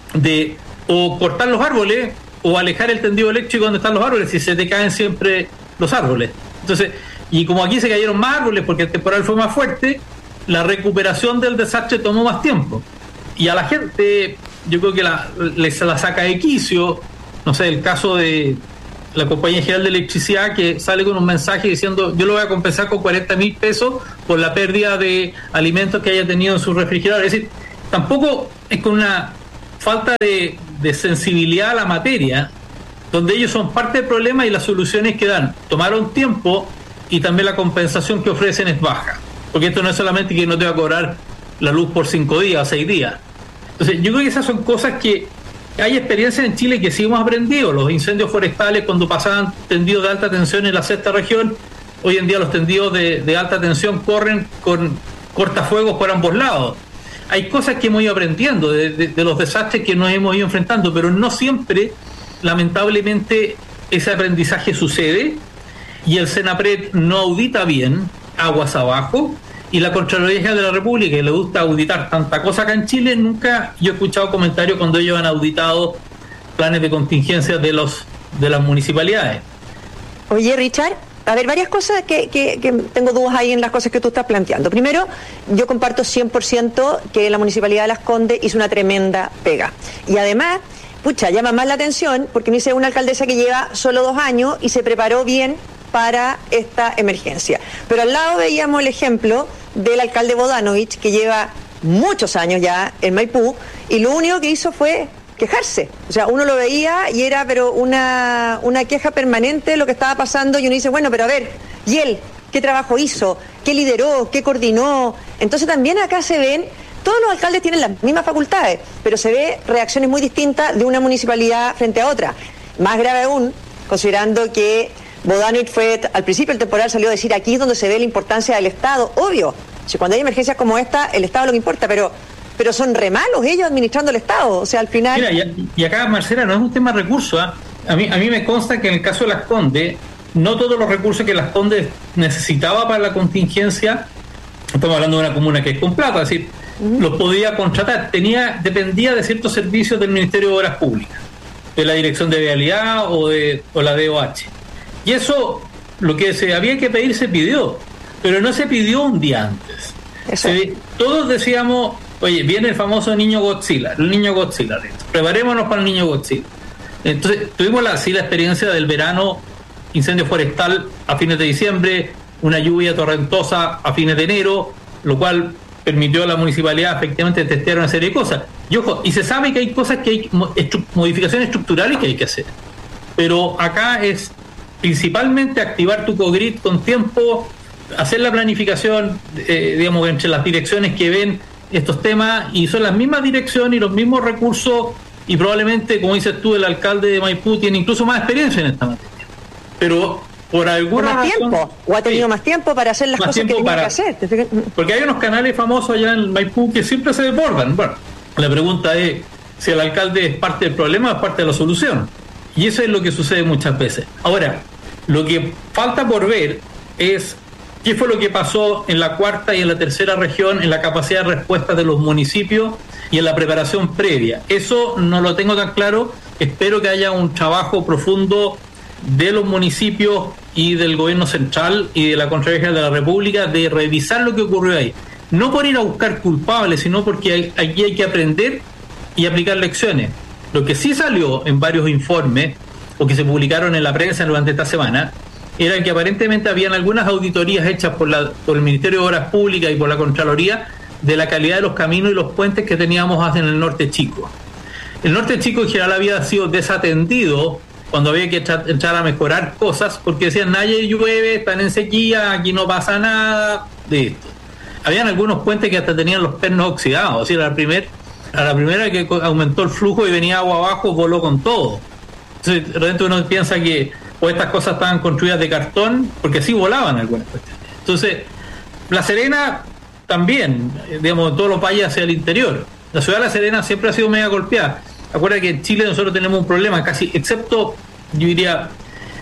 de o cortar los árboles o alejar el tendido eléctrico donde están los árboles, si se te caen siempre los árboles? Entonces, y como aquí se cayeron más árboles porque el temporal fue más fuerte, la recuperación del desastre tomó más tiempo. Y a la gente, yo creo que la, les la saca de quicio, no sé, el caso de la Compañía General de Electricidad, que sale con un mensaje diciendo: yo lo voy a compensar con cuarenta mil pesos por la pérdida de alimentos que haya tenido en su refrigerador. Es decir, tampoco es con una falta de, de sensibilidad a la materia, donde ellos son parte del problema y las soluciones que dan tomaron tiempo, y también la compensación que ofrecen es baja, porque esto no es solamente que no te va a cobrar la luz por cinco días o seis días. Entonces yo creo que esas son cosas que hay experiencias en Chile que sí hemos aprendido. Los incendios forestales, cuando pasaban tendidos de alta tensión en la sexta región, hoy en día los tendidos de, de alta tensión corren con cortafuegos por ambos lados. Hay cosas que hemos ido aprendiendo de, de, de los desastres que nos hemos ido enfrentando, pero no siempre, lamentablemente, ese aprendizaje sucede, y el Senapred no audita bien aguas abajo, y la Contraloría General de la República, que le gusta auditar tanta cosa acá en Chile, nunca yo he escuchado comentarios cuando ellos han auditado planes de contingencia de los de las municipalidades. Oye, Richard, a ver, varias cosas que, que, que tengo dudas ahí en las cosas que tú estás planteando. Primero, yo comparto cien por ciento que la Municipalidad de Las Condes hizo una tremenda pega. Y además, pucha, llama más la atención porque me dice una alcaldesa que lleva solo dos años y se preparó bien para esta emergencia. Pero al lado veíamos el ejemplo del alcalde Bodanovich, que lleva muchos años ya en Maipú, y lo único que hizo fue quejarse. O sea, uno lo veía y era pero una, una queja permanente de lo que estaba pasando, y uno dice, bueno, pero a ver, ¿y él qué trabajo hizo? ¿Qué lideró? ¿Qué coordinó? Entonces también acá se ven, todos los alcaldes tienen las mismas facultades, pero se ve reacciones muy distintas de una municipalidad frente a otra. Más grave aún, considerando que Bodanovich fue, al principio el temporal salió a decir: aquí es donde se ve la importancia del Estado. Obvio, si cuando hay emergencias como esta, el Estado es lo que importa, pero pero son re malos ellos administrando el Estado. O sea, al final... Mira, y, y acá, Marcela, no es un tema de recursos, ¿eh? A mí, a mí me consta que en el caso de Las Condes, no todos los recursos que Las Condes necesitaba para la contingencia, estamos hablando de una comuna que es con plata, es decir, uh-huh. los podía contratar. Tenía, dependía de ciertos servicios del Ministerio de Obras Públicas, de la Dirección de Vialidad o de o la D O H. Y eso, lo que se había que pedir, se pidió, pero no se pidió un día antes. Se, todos decíamos, oye, viene el famoso niño Godzilla, el niño Godzilla, preparémonos para el niño Godzilla. Entonces, tuvimos la, sí, la experiencia del verano, incendio forestal a fines de diciembre, una lluvia torrentosa a fines de enero, lo cual permitió a la municipalidad efectivamente testear una serie de cosas. Y ojo, y se sabe que hay cosas que hay, estru- modificaciones estructurales que hay que hacer. Pero acá es principalmente activar tu COGRID con tiempo, hacer la planificación, eh, digamos, entre las direcciones que ven estos temas, y son las mismas direcciones y los mismos recursos, y probablemente, como dices tú, el alcalde de Maipú tiene incluso más experiencia en esta materia. Pero por alguna más razón, tiempo, o ha tenido sí, más tiempo para hacer las cosas que tiene para, que hacer. Porque hay unos canales famosos allá en Maipú que siempre se desbordan. Bueno, la pregunta es si el alcalde es parte del problema o es parte de la solución. Y eso es lo que sucede muchas veces. Ahora, lo que falta por ver es qué fue lo que pasó en la cuarta y en la tercera región, en la capacidad de respuesta de los municipios y en la preparación previa. Eso no lo tengo tan claro. Espero que haya un trabajo profundo de los municipios y del gobierno central y de la Contraloría General de la República de revisar lo que ocurrió ahí. No por ir a buscar culpables, sino porque hay, aquí hay que aprender y aplicar lecciones. Lo que sí salió en varios informes, o que se publicaron en la prensa durante esta semana, era que aparentemente habían algunas auditorías hechas por, la, por el Ministerio de Obras Públicas y por la Contraloría de la calidad de los caminos y los puentes que teníamos en el norte chico. El norte chico en general había sido desatendido cuando había que echar, entrar a mejorar cosas, porque decían, nadie llueve, están en sequía, aquí no pasa nada de esto. Habían algunos puentes que hasta tenían los pernos oxidados, o sea, a la, primer, a la primera que aumentó el flujo y venía agua abajo, voló con todo. Entonces, de repente uno piensa que o estas cosas estaban construidas de cartón, porque sí volaban algunas cuestiones. Entonces, La Serena también, digamos, todos los valles hacia el interior. La ciudad de La Serena siempre ha sido mega golpeada. Acuérdate que en Chile nosotros tenemos un problema, casi, excepto, yo diría,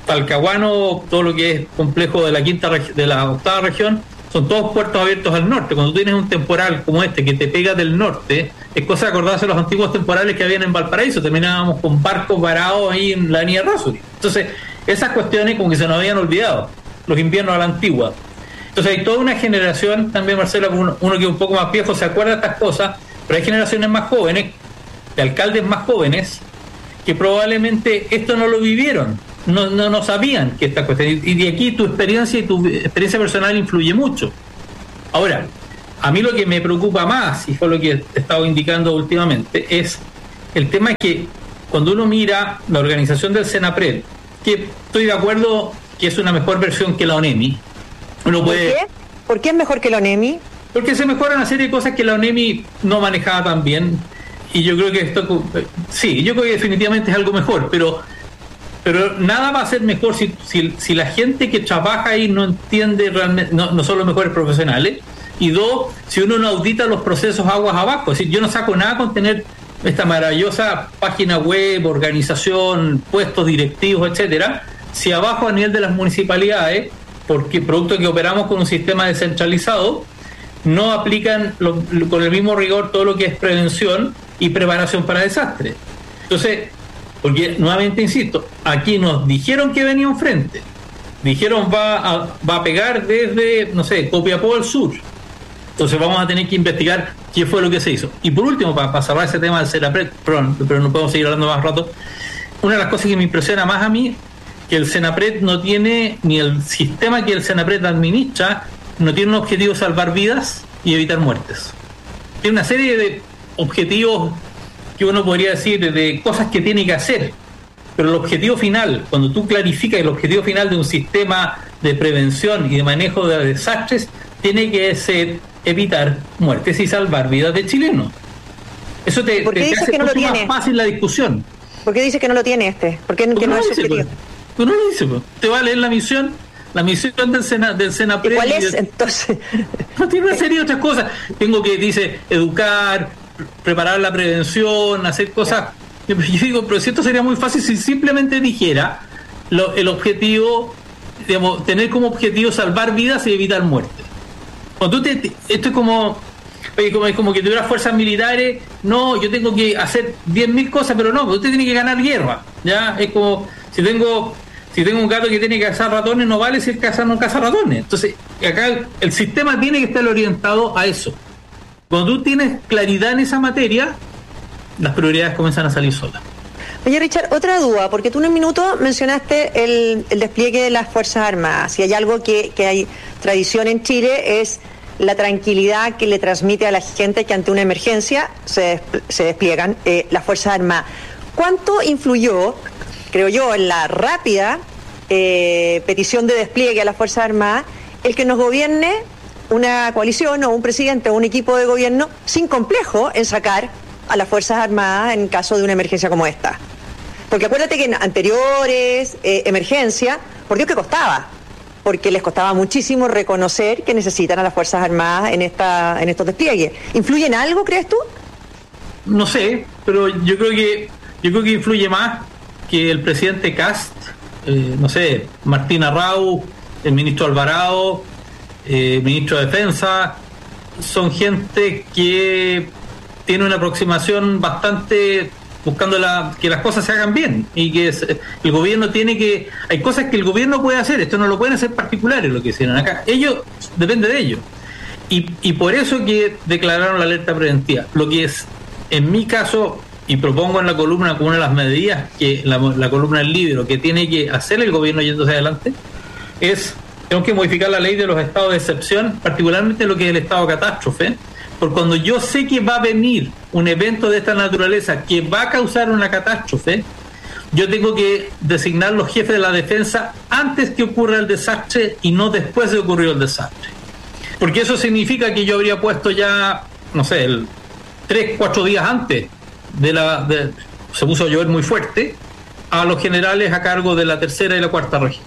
Talcahuano, todo lo que es complejo de la quinta regi- de la octava región, son todos puertos abiertos al norte. Cuando tú tienes un temporal como este que te pega del norte, es cosa de acordarse de los antiguos temporales que habían en Valparaíso. Terminábamos con barcos varados ahí en la avenida Errázuriz. Entonces, esas cuestiones como que se nos habían olvidado, los inviernos a la antigua. Entonces hay toda una generación, también Marcelo, uno, uno que es un poco más viejo se acuerda de estas cosas, pero hay generaciones más jóvenes, de alcaldes más jóvenes, que probablemente esto no lo vivieron, no, no, no sabían que esta cuestión, y de aquí tu experiencia y tu experiencia personal influye mucho. Ahora, a mí lo que me preocupa más, y fue lo que he estado indicando últimamente, es el tema que cuando uno mira la organización del Senapred, que estoy de acuerdo que es una mejor versión que la ONEMI, uno puede... ¿Por qué? ¿Por qué es mejor que la ONEMI? Porque se mejoran una serie de cosas que la ONEMI no manejaba tan bien, y yo creo que esto, sí, yo creo que definitivamente es algo mejor, pero pero nada va a ser mejor si, si, si la gente que trabaja ahí no entiende realmente, no, no son los mejores profesionales, y dos, si uno no audita los procesos aguas abajo. Es decir, yo no saco nada con tener esta maravillosa página web, organización, puestos directivos, etcétera, si abajo a nivel de las municipalidades, porque producto que operamos con un sistema descentralizado, no aplican lo, lo, con el mismo rigor todo lo que es prevención y preparación para desastres. Entonces, porque nuevamente insisto, aquí nos dijeron que venía enfrente, dijeron va a, va a pegar desde, no sé, Copiapó al sur. Entonces vamos a tener que investigar qué fue lo que se hizo. Y por último, para, para cerrar ese tema del Senapred, perdón, pero no podemos seguir hablando más rato, una de las cosas que me impresiona más a mí, que el Senapred no tiene, ni el sistema que el Senapred administra, no tiene un objetivo de salvar vidas y evitar muertes. Tiene una serie de objetivos que uno podría decir, de, de cosas que tiene que hacer, pero el objetivo final, cuando tú clarificas el objetivo final de un sistema de prevención y de manejo de desastres, tiene que ser evitar muertes y salvar vidas de chilenos. Eso te, ¿Por qué te, te dices hace que no lo mucho tiene? más fácil la discusión. ¿Por qué dice que no lo tiene este? ¿Por qué que ¿Por no qué es lo dice, objetivo? pues? Tú no lo dices, pues. Te va a leer la misión, la misión del Sena, del Senapred. ¿Y cuál es de, entonces? No, tiene una serie de otras cosas. Tengo que, dice, educar, preparar la prevención, hacer cosas. Yo digo, pero si esto sería muy fácil si simplemente dijera lo, el objetivo, digamos, tener como objetivo salvar vidas y evitar muertes. Cuando tú te, te, esto es como, como, como que tuvieras fuerzas militares, no, yo tengo que hacer diez mil cosas, pero no, usted tiene que ganar guerra, ¿ya? Es como, si tengo si tengo un gato que tiene que cazar ratones, no vale si el caza no caza ratones. Entonces, acá el, el sistema tiene que estar orientado a eso. Cuando tú tienes claridad en esa materia, las prioridades comienzan a salir solas. Oye, Richard, otra duda, porque tú en un minuto mencionaste el, el despliegue de las Fuerzas Armadas. Si hay algo que, que hay tradición en Chile es la tranquilidad que le transmite a la gente que ante una emergencia se, se despliegan eh, las Fuerzas Armadas. ¿Cuánto influyó, creo yo, en la rápida eh, petición de despliegue a las Fuerzas Armadas el que nos gobierne una coalición o un presidente o un equipo de gobierno sin complejo en sacar a las Fuerzas Armadas en caso de una emergencia como esta? Porque acuérdate que en anteriores eh, emergencias, por Dios que costaba, porque les costaba muchísimo reconocer que necesitan a las Fuerzas Armadas en esta en estos despliegues. ¿Influye en algo, crees tú? No sé, pero yo creo que yo creo que influye más que el presidente Kast, eh, no sé, Martín Arrau, el ministro Alvarado, eh, ministro de Defensa, son gente que tiene una aproximación bastante buscando la, que las cosas se hagan bien y que es, el gobierno tiene que, hay cosas que el gobierno puede hacer, esto no lo pueden hacer particulares lo que hicieron acá, ellos, depende de ellos, y, y por eso que declararon la alerta preventiva. Lo que es, en mi caso, y propongo en la columna como una de las medidas que la, la columna del libro que tiene que hacer el gobierno yéndose adelante, es, tenemos que modificar la ley de los estados de excepción, particularmente lo que es el estado de catástrofe, porque cuando yo sé que va a venir un evento de esta naturaleza que va a causar una catástrofe, yo tengo que designar los jefes de la defensa antes que ocurra el desastre y no después de ocurrir el desastre. Porque eso significa que yo habría puesto ya, no sé, el tres, cuatro días antes de la... De, se puso a llover muy fuerte, a los generales a cargo de la tercera y la cuarta región.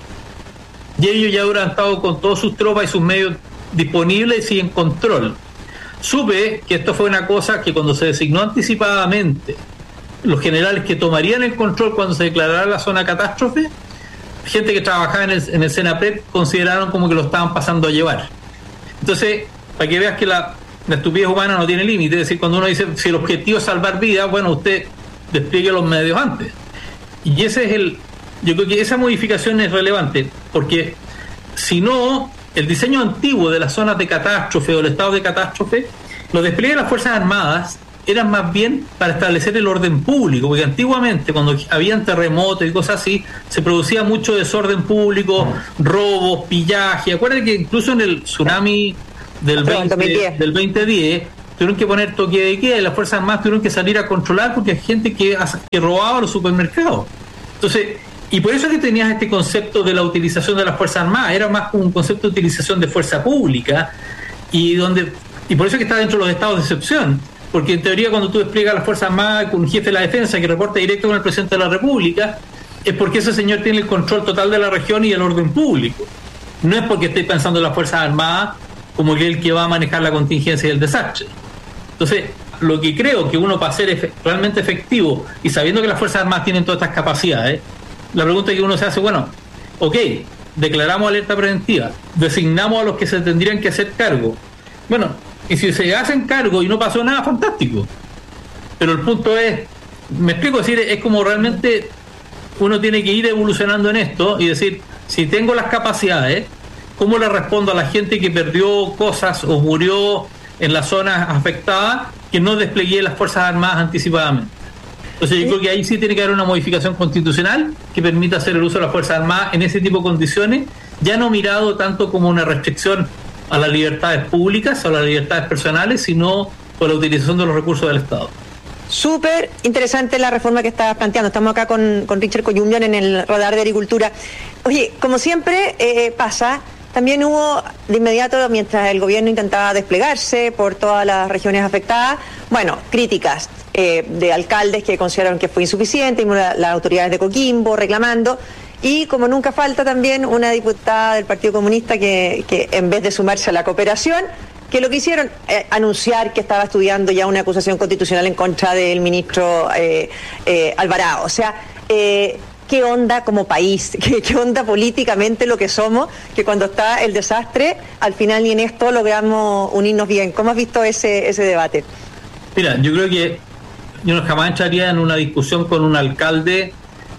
Y ellos ya hubieran estado con todas sus tropas y sus medios disponibles y en control. Supe que esto fue una cosa que cuando se designó anticipadamente los generales que tomarían el control cuando se declarara la zona catástrofe, gente que trabajaba en el, en el Senapred consideraron como que lo estaban pasando a llevar. Entonces, para que veas que la, la estupidez humana no tiene límite, es decir, cuando uno dice, si el objetivo es salvar vidas, bueno, usted despliegue los medios antes. Y ese es el, yo creo que esa modificación es relevante, porque si no, el diseño antiguo de las zonas de catástrofe o el estado de catástrofe, los despliegues de las Fuerzas Armadas eran más bien para establecer el orden público, porque antiguamente cuando habían terremotos y cosas así, se producía mucho desorden público, robos, pillaje. Acuérdense que incluso en el tsunami del, veinte, del veinte diez tuvieron que poner toque de queda y las Fuerzas Armadas tuvieron que salir a controlar porque hay gente que, que robaba los supermercados. Entonces, y por eso es que tenías este concepto de la utilización de las Fuerzas Armadas, era más como un concepto de utilización de fuerza pública, y donde y por eso es que está dentro de los estados de excepción, porque en teoría cuando tú despliegas las Fuerzas Armadas con un jefe de la defensa que reporta directo con el presidente de la República, es porque ese señor tiene el control total de la región y el orden público. No es porque esté pensando en las Fuerzas Armadas como que el que va a manejar la contingencia y el desastre. Entonces, lo que creo que uno para ser efe- realmente efectivo, y sabiendo que las Fuerzas Armadas tienen todas estas capacidades, la pregunta que uno se hace, bueno, ok, declaramos alerta preventiva, designamos a los que se tendrían que hacer cargo. Bueno, y si se hacen cargo y no pasó nada, fantástico. Pero el punto es, me explico, decir, es como realmente uno tiene que ir evolucionando en esto y decir, si tengo las capacidades, ¿cómo le respondo a la gente que perdió cosas o murió en las zonas afectadas que no desplegué las Fuerzas Armadas anticipadamente? Entonces yo creo que ahí sí tiene que haber una modificación constitucional que permita hacer el uso de las Fuerzas Armadas en ese tipo de condiciones, ya no mirado tanto como una restricción a las libertades públicas o a las libertades personales, sino por la utilización de los recursos del Estado. Súper interesante la reforma que estabas planteando. Estamos acá con, con Richard Coyundian en el radar de agricultura. Oye, como siempre eh, pasa, también hubo de inmediato, mientras el gobierno intentaba desplegarse por todas las regiones afectadas, bueno, críticas eh, de alcaldes que consideraron que fue insuficiente, y la, las autoridades de Coquimbo reclamando. Y como nunca falta también una diputada del Partido Comunista que, que en vez de sumarse a la cooperación, que lo que hicieron, eh, anunciar que estaba estudiando ya una acusación constitucional en contra del ministro eh, eh, Alvarado. O sea, eh, ¿qué onda como país? ¿Qué, ¿Qué onda políticamente lo que somos? Que cuando está el desastre, al final ni en esto logramos unirnos bien. ¿Cómo has visto ese, ese debate? Mira, yo creo que yo no jamás entraría en una discusión con un alcalde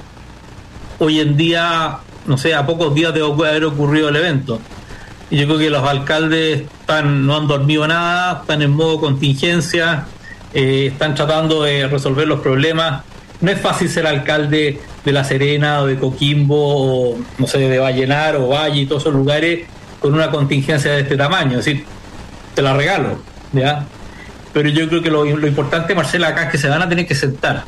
hoy en día, no sé, a pocos días de haber ocurrido el evento. Y yo creo que los alcaldes están, no han dormido nada, están en modo contingencia, eh, están tratando de resolver los problemas. No es fácil ser alcalde de La Serena o de Coquimbo o, no sé, de Vallenar o Valle y todos esos lugares con una contingencia de este tamaño. Es decir, te la regalo, ¿ya? Pero yo creo que lo, lo importante, Marcela, acá es que se van a tener que sentar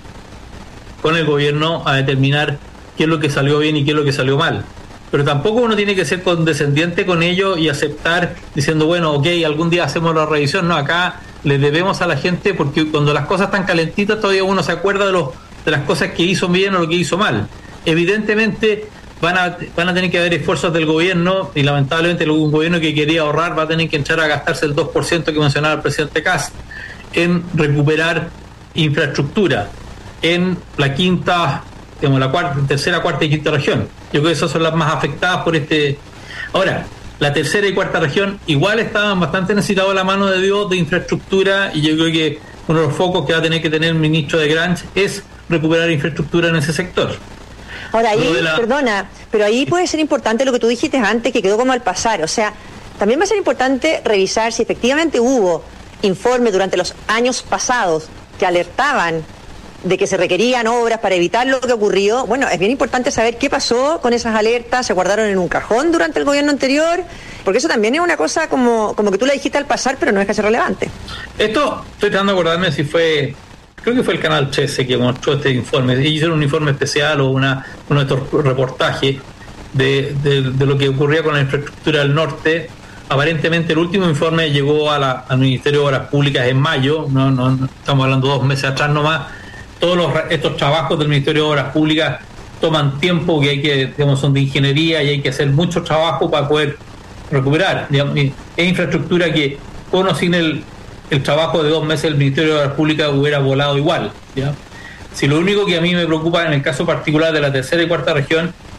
con el gobierno a determinar qué es lo que salió bien y qué es lo que salió mal. Pero tampoco uno tiene que ser condescendiente con ello y aceptar diciendo, bueno, ok, algún día hacemos la revisión. No, acá le debemos a la gente, porque cuando las cosas están calentitas todavía uno se acuerda de, los, de las cosas que hizo bien o lo que hizo mal. Evidentemente van a, van a tener que haber esfuerzos del gobierno, y lamentablemente un gobierno que quería ahorrar va a tener que entrar a gastarse el dos por ciento que mencionaba el presidente Kast en recuperar infraestructura en la quinta, digamos, la cuarta, tercera, cuarta y quinta región. Yo creo que esas son las más afectadas por este. Ahora, la tercera y cuarta región igual estaban bastante necesitados de la mano de Dios de infraestructura, y yo creo que uno de los focos que va a tener que tener el ministro de Grange es recuperar infraestructura en ese sector. Ahora ahí, la... perdona, pero ahí puede ser importante lo que tú dijiste antes, que quedó como al pasar. O sea, también va a ser importante revisar si efectivamente hubo informes durante los años pasados que alertaban de que se requerían obras para evitar lo que ocurrió. Bueno, es bien importante saber qué pasó con esas alertas, se guardaron en un cajón durante el gobierno anterior, porque eso también es una cosa como, como que tú la dijiste al pasar, pero no es que sea relevante. Esto, estoy tratando de acordarme si fue, creo que fue el Canal trece que mostró este informe. Ellos hicieron un informe especial o una, uno de estos reportajes de, de, de lo que ocurría con la infraestructura del norte. Aparentemente el último informe llegó a la, al Ministerio de Obras Públicas en mayo, no, no, no estamos hablando dos meses atrás nomás. Todos los, estos trabajos del Ministerio de Obras Públicas toman tiempo, que hay que, digamos, son de ingeniería y hay que hacer mucho trabajo para poder recuperar. Digamos, es infraestructura que con o sin el, el trabajo de dos meses del Ministerio de Obras Públicas hubiera volado igual, ¿ya? Si lo único que a mí me preocupa en el caso particular de la tercera y cuarta región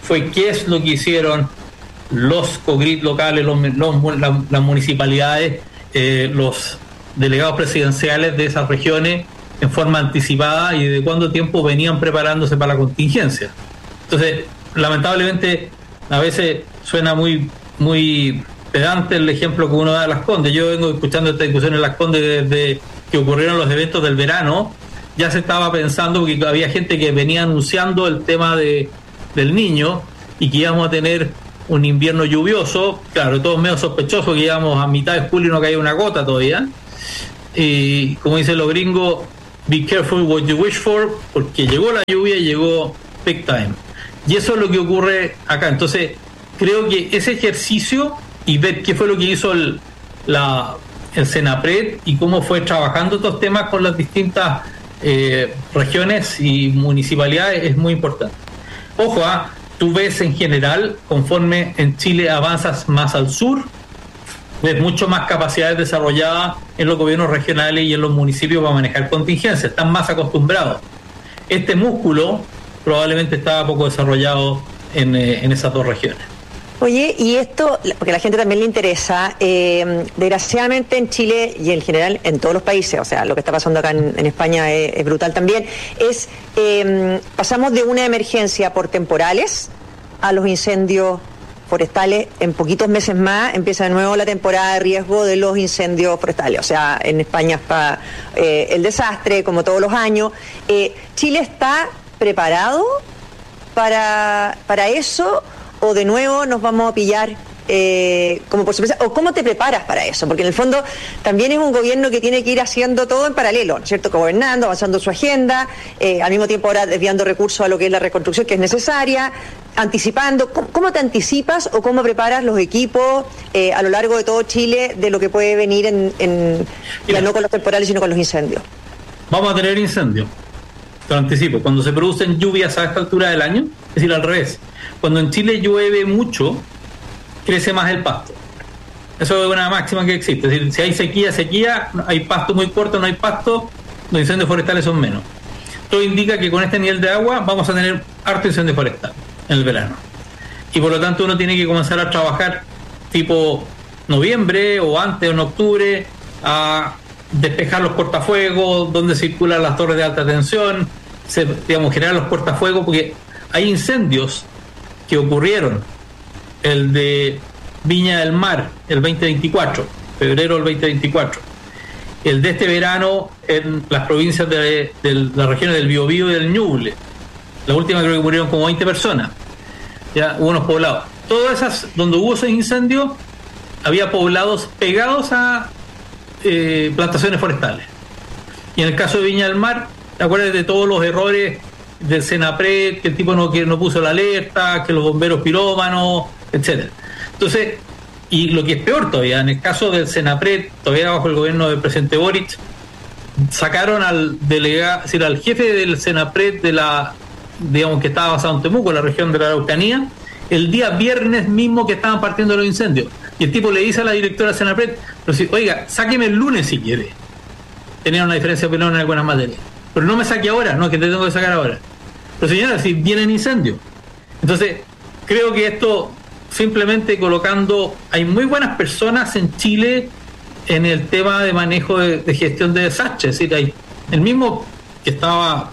fue qué es lo que hicieron los COGRID locales, los, los, la, las municipalidades, eh, los delegados presidenciales de esas regiones en forma anticipada y de cuánto tiempo venían preparándose para la contingencia. Entonces, lamentablemente, a veces suena muy muy pedante el ejemplo que uno da de Las Condes. Yo vengo escuchando esta discusión en Las Condes desde que ocurrieron los eventos del verano. Ya se estaba pensando que había gente que venía anunciando el tema de del niño y que íbamos a tener un invierno lluvioso. Claro, todos medio sospechosos que íbamos a mitad de julio y no caía una gota todavía. Y como dicen los gringos, be careful what you wish for, porque llegó la lluvia y llegó big time. Y eso es lo que ocurre acá. Entonces, creo que ese ejercicio y ver qué fue lo que hizo el, la, el Senapred y cómo fue trabajando estos temas con las distintas eh, regiones y municipalidades es muy importante. Ojo, ¿eh? Tú ves en general, conforme en Chile avanzas más al sur, ves mucho más capacidades desarrolladas en los gobiernos regionales y en los municipios para manejar contingencias, están más acostumbrados. Este músculo probablemente estaba poco desarrollado en, eh, en esas dos regiones. Oye, y esto, porque a la gente también le interesa, eh, desgraciadamente en Chile y en general en todos los países, o sea, lo que está pasando acá en, en España es, es brutal también, es eh, pasamos de una emergencia por temporales a los incendios forestales. En poquitos meses más empieza de nuevo la temporada de riesgo de los incendios forestales. O sea, en España está eh, el desastre, como todos los años. Eh, ¿Chile está preparado para, para eso? ¿O de nuevo nos vamos a pillar eh, como por sorpresa? ¿O cómo te preparas para eso? Porque en el fondo también es un gobierno que tiene que ir haciendo todo en paralelo, ¿no es cierto? Gobernando, avanzando su agenda, eh, al mismo tiempo ahora desviando recursos a lo que es la reconstrucción que es necesaria, anticipando. ¿Cómo, cómo te anticipas o cómo preparas los equipos eh, a lo largo de todo Chile de lo que puede venir en, en ya no con los temporales sino con los incendios? Vamos a tener incendios, te lo anticipo. Cuando se producen lluvias a esta altura del año, es decir, al revés. Cuando en Chile llueve mucho, crece más el pasto. Eso es una máxima que existe. Es decir, si hay sequía, sequía, hay pasto muy corto, no hay pasto, los incendios forestales son menos. Todo indica que con este nivel de agua vamos a tener harto incendio forestal en el verano. Y por lo tanto uno tiene que comenzar a trabajar tipo noviembre o antes, en octubre, a despejar los cortafuegos, donde circulan las torres de alta tensión, se, digamos, generar los cortafuegos, porque hay incendios que ocurrieron, el de Viña del Mar el veinte veinticuatro, febrero del veinte veinticuatro, el de este verano en las provincias de, de las regiones del Biobío y del Ñuble, la última creo que murieron como veinte personas, ya hubo unos poblados, todas esas donde hubo esos incendios había poblados pegados a eh, plantaciones forestales. Y en el caso de Viña del Mar, ¿te acuerdas de todos los errores del Senapred, que el tipo no, que no puso la alerta, que los bomberos pirómanos, etcétera? Entonces, y lo que es peor todavía, en el caso del Senapred, todavía bajo el gobierno del presidente Boric, sacaron al delegado, es decir, al jefe del Senapred de la, digamos, que estaba basado en Temuco, la región de la Araucanía, el día viernes mismo que estaban partiendo los incendios. Y el tipo le dice a la directora del Senapred, pero si, oiga, sáqueme el lunes si quiere. Tenían una diferencia de opinión en algunas materias. Pero no me saque ahora, no, que te tengo que sacar ahora. Pero señora, si vienen incendios. Entonces, creo que esto, simplemente colocando, hay muy buenas personas en Chile en el tema de manejo de, de gestión de desastres. Es decir, hay el mismo que estaba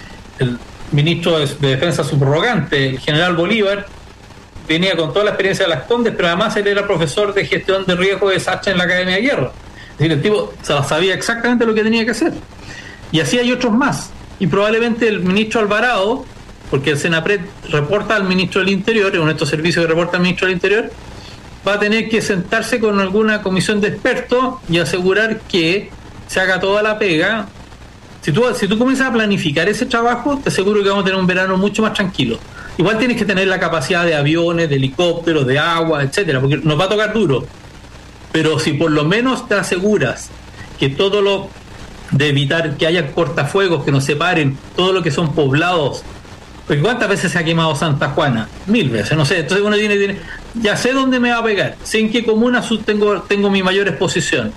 el ministro de, de Defensa subrogante, el general Bolívar, venía con toda la experiencia de Las Condes, pero además él era profesor de gestión de riesgo de desastres en la Academia de Guerra. Es decir, el tipo sabía exactamente lo que tenía que hacer. Y así hay otros más. Y probablemente el ministro Alvarado, porque el Senapred reporta al ministro del Interior, es uno de estos servicios que reporta al ministro del Interior, va a tener que sentarse con alguna comisión de expertos y asegurar que se haga toda la pega. Si tú, si tú comienzas a planificar ese trabajo, te aseguro que vamos a tener un verano mucho más tranquilo. Igual tienes que tener la capacidad de aviones, de helicópteros, de agua, etcétera, porque nos va a tocar duro. Pero si por lo menos te aseguras que todo lo de evitar que haya cortafuegos que nos separen todo lo que son poblados, porque ¿cuántas veces se ha quemado Santa Juana? Mil veces, no sé. Entonces uno tiene, tiene ya sé dónde me va a pegar, sé en qué comuna tengo, tengo mi mayor exposición,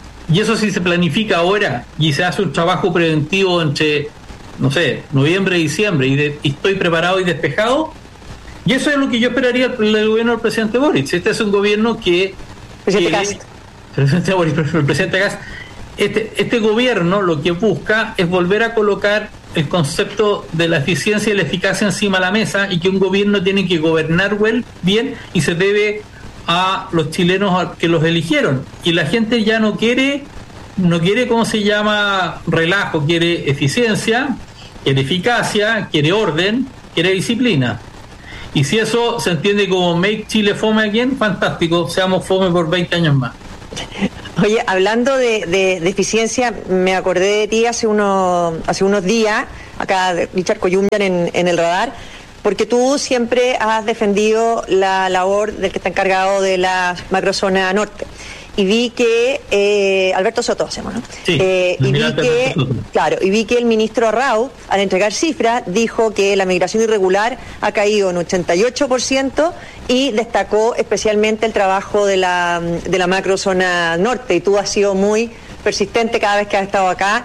y eso sí se planifica ahora y se hace un trabajo preventivo entre, no sé, noviembre y diciembre, y, de, y estoy preparado y despejado, Y eso es lo que yo esperaría del gobierno del presidente Boric. Este es un gobierno que... Presidente que, Kast. Presidente Boric, el presidente Kast. Este, este gobierno lo que busca es volver a colocar el concepto de la eficiencia y la eficacia encima de la mesa, y que un gobierno tiene que gobernar bien y se debe a los chilenos que los eligieron. Y la gente ya no quiere, no quiere, ¿cómo se llama?, relajo, quiere eficiencia, quiere eficacia, quiere orden, quiere disciplina. Y si eso se entiende como make Chile fome again, fantástico, seamos fome por veinte años más. Oye, hablando de, de, de eficiencia, me acordé de ti hace unos, hace unos días, acá de Richard Coyumbian en, en el radar, porque tú siempre has defendido la labor del que está encargado de la macrozona norte. Y vi que eh, Alberto Soto, hacemos, ¿no? Sí, eh, y vi que, claro, y vi que el ministro Arrau, al entregar cifras, dijo que la migración irregular ha caído en ochenta y ocho por ciento y destacó especialmente el trabajo de la, de la macrozona norte. Y tú has sido muy persistente cada vez que has estado acá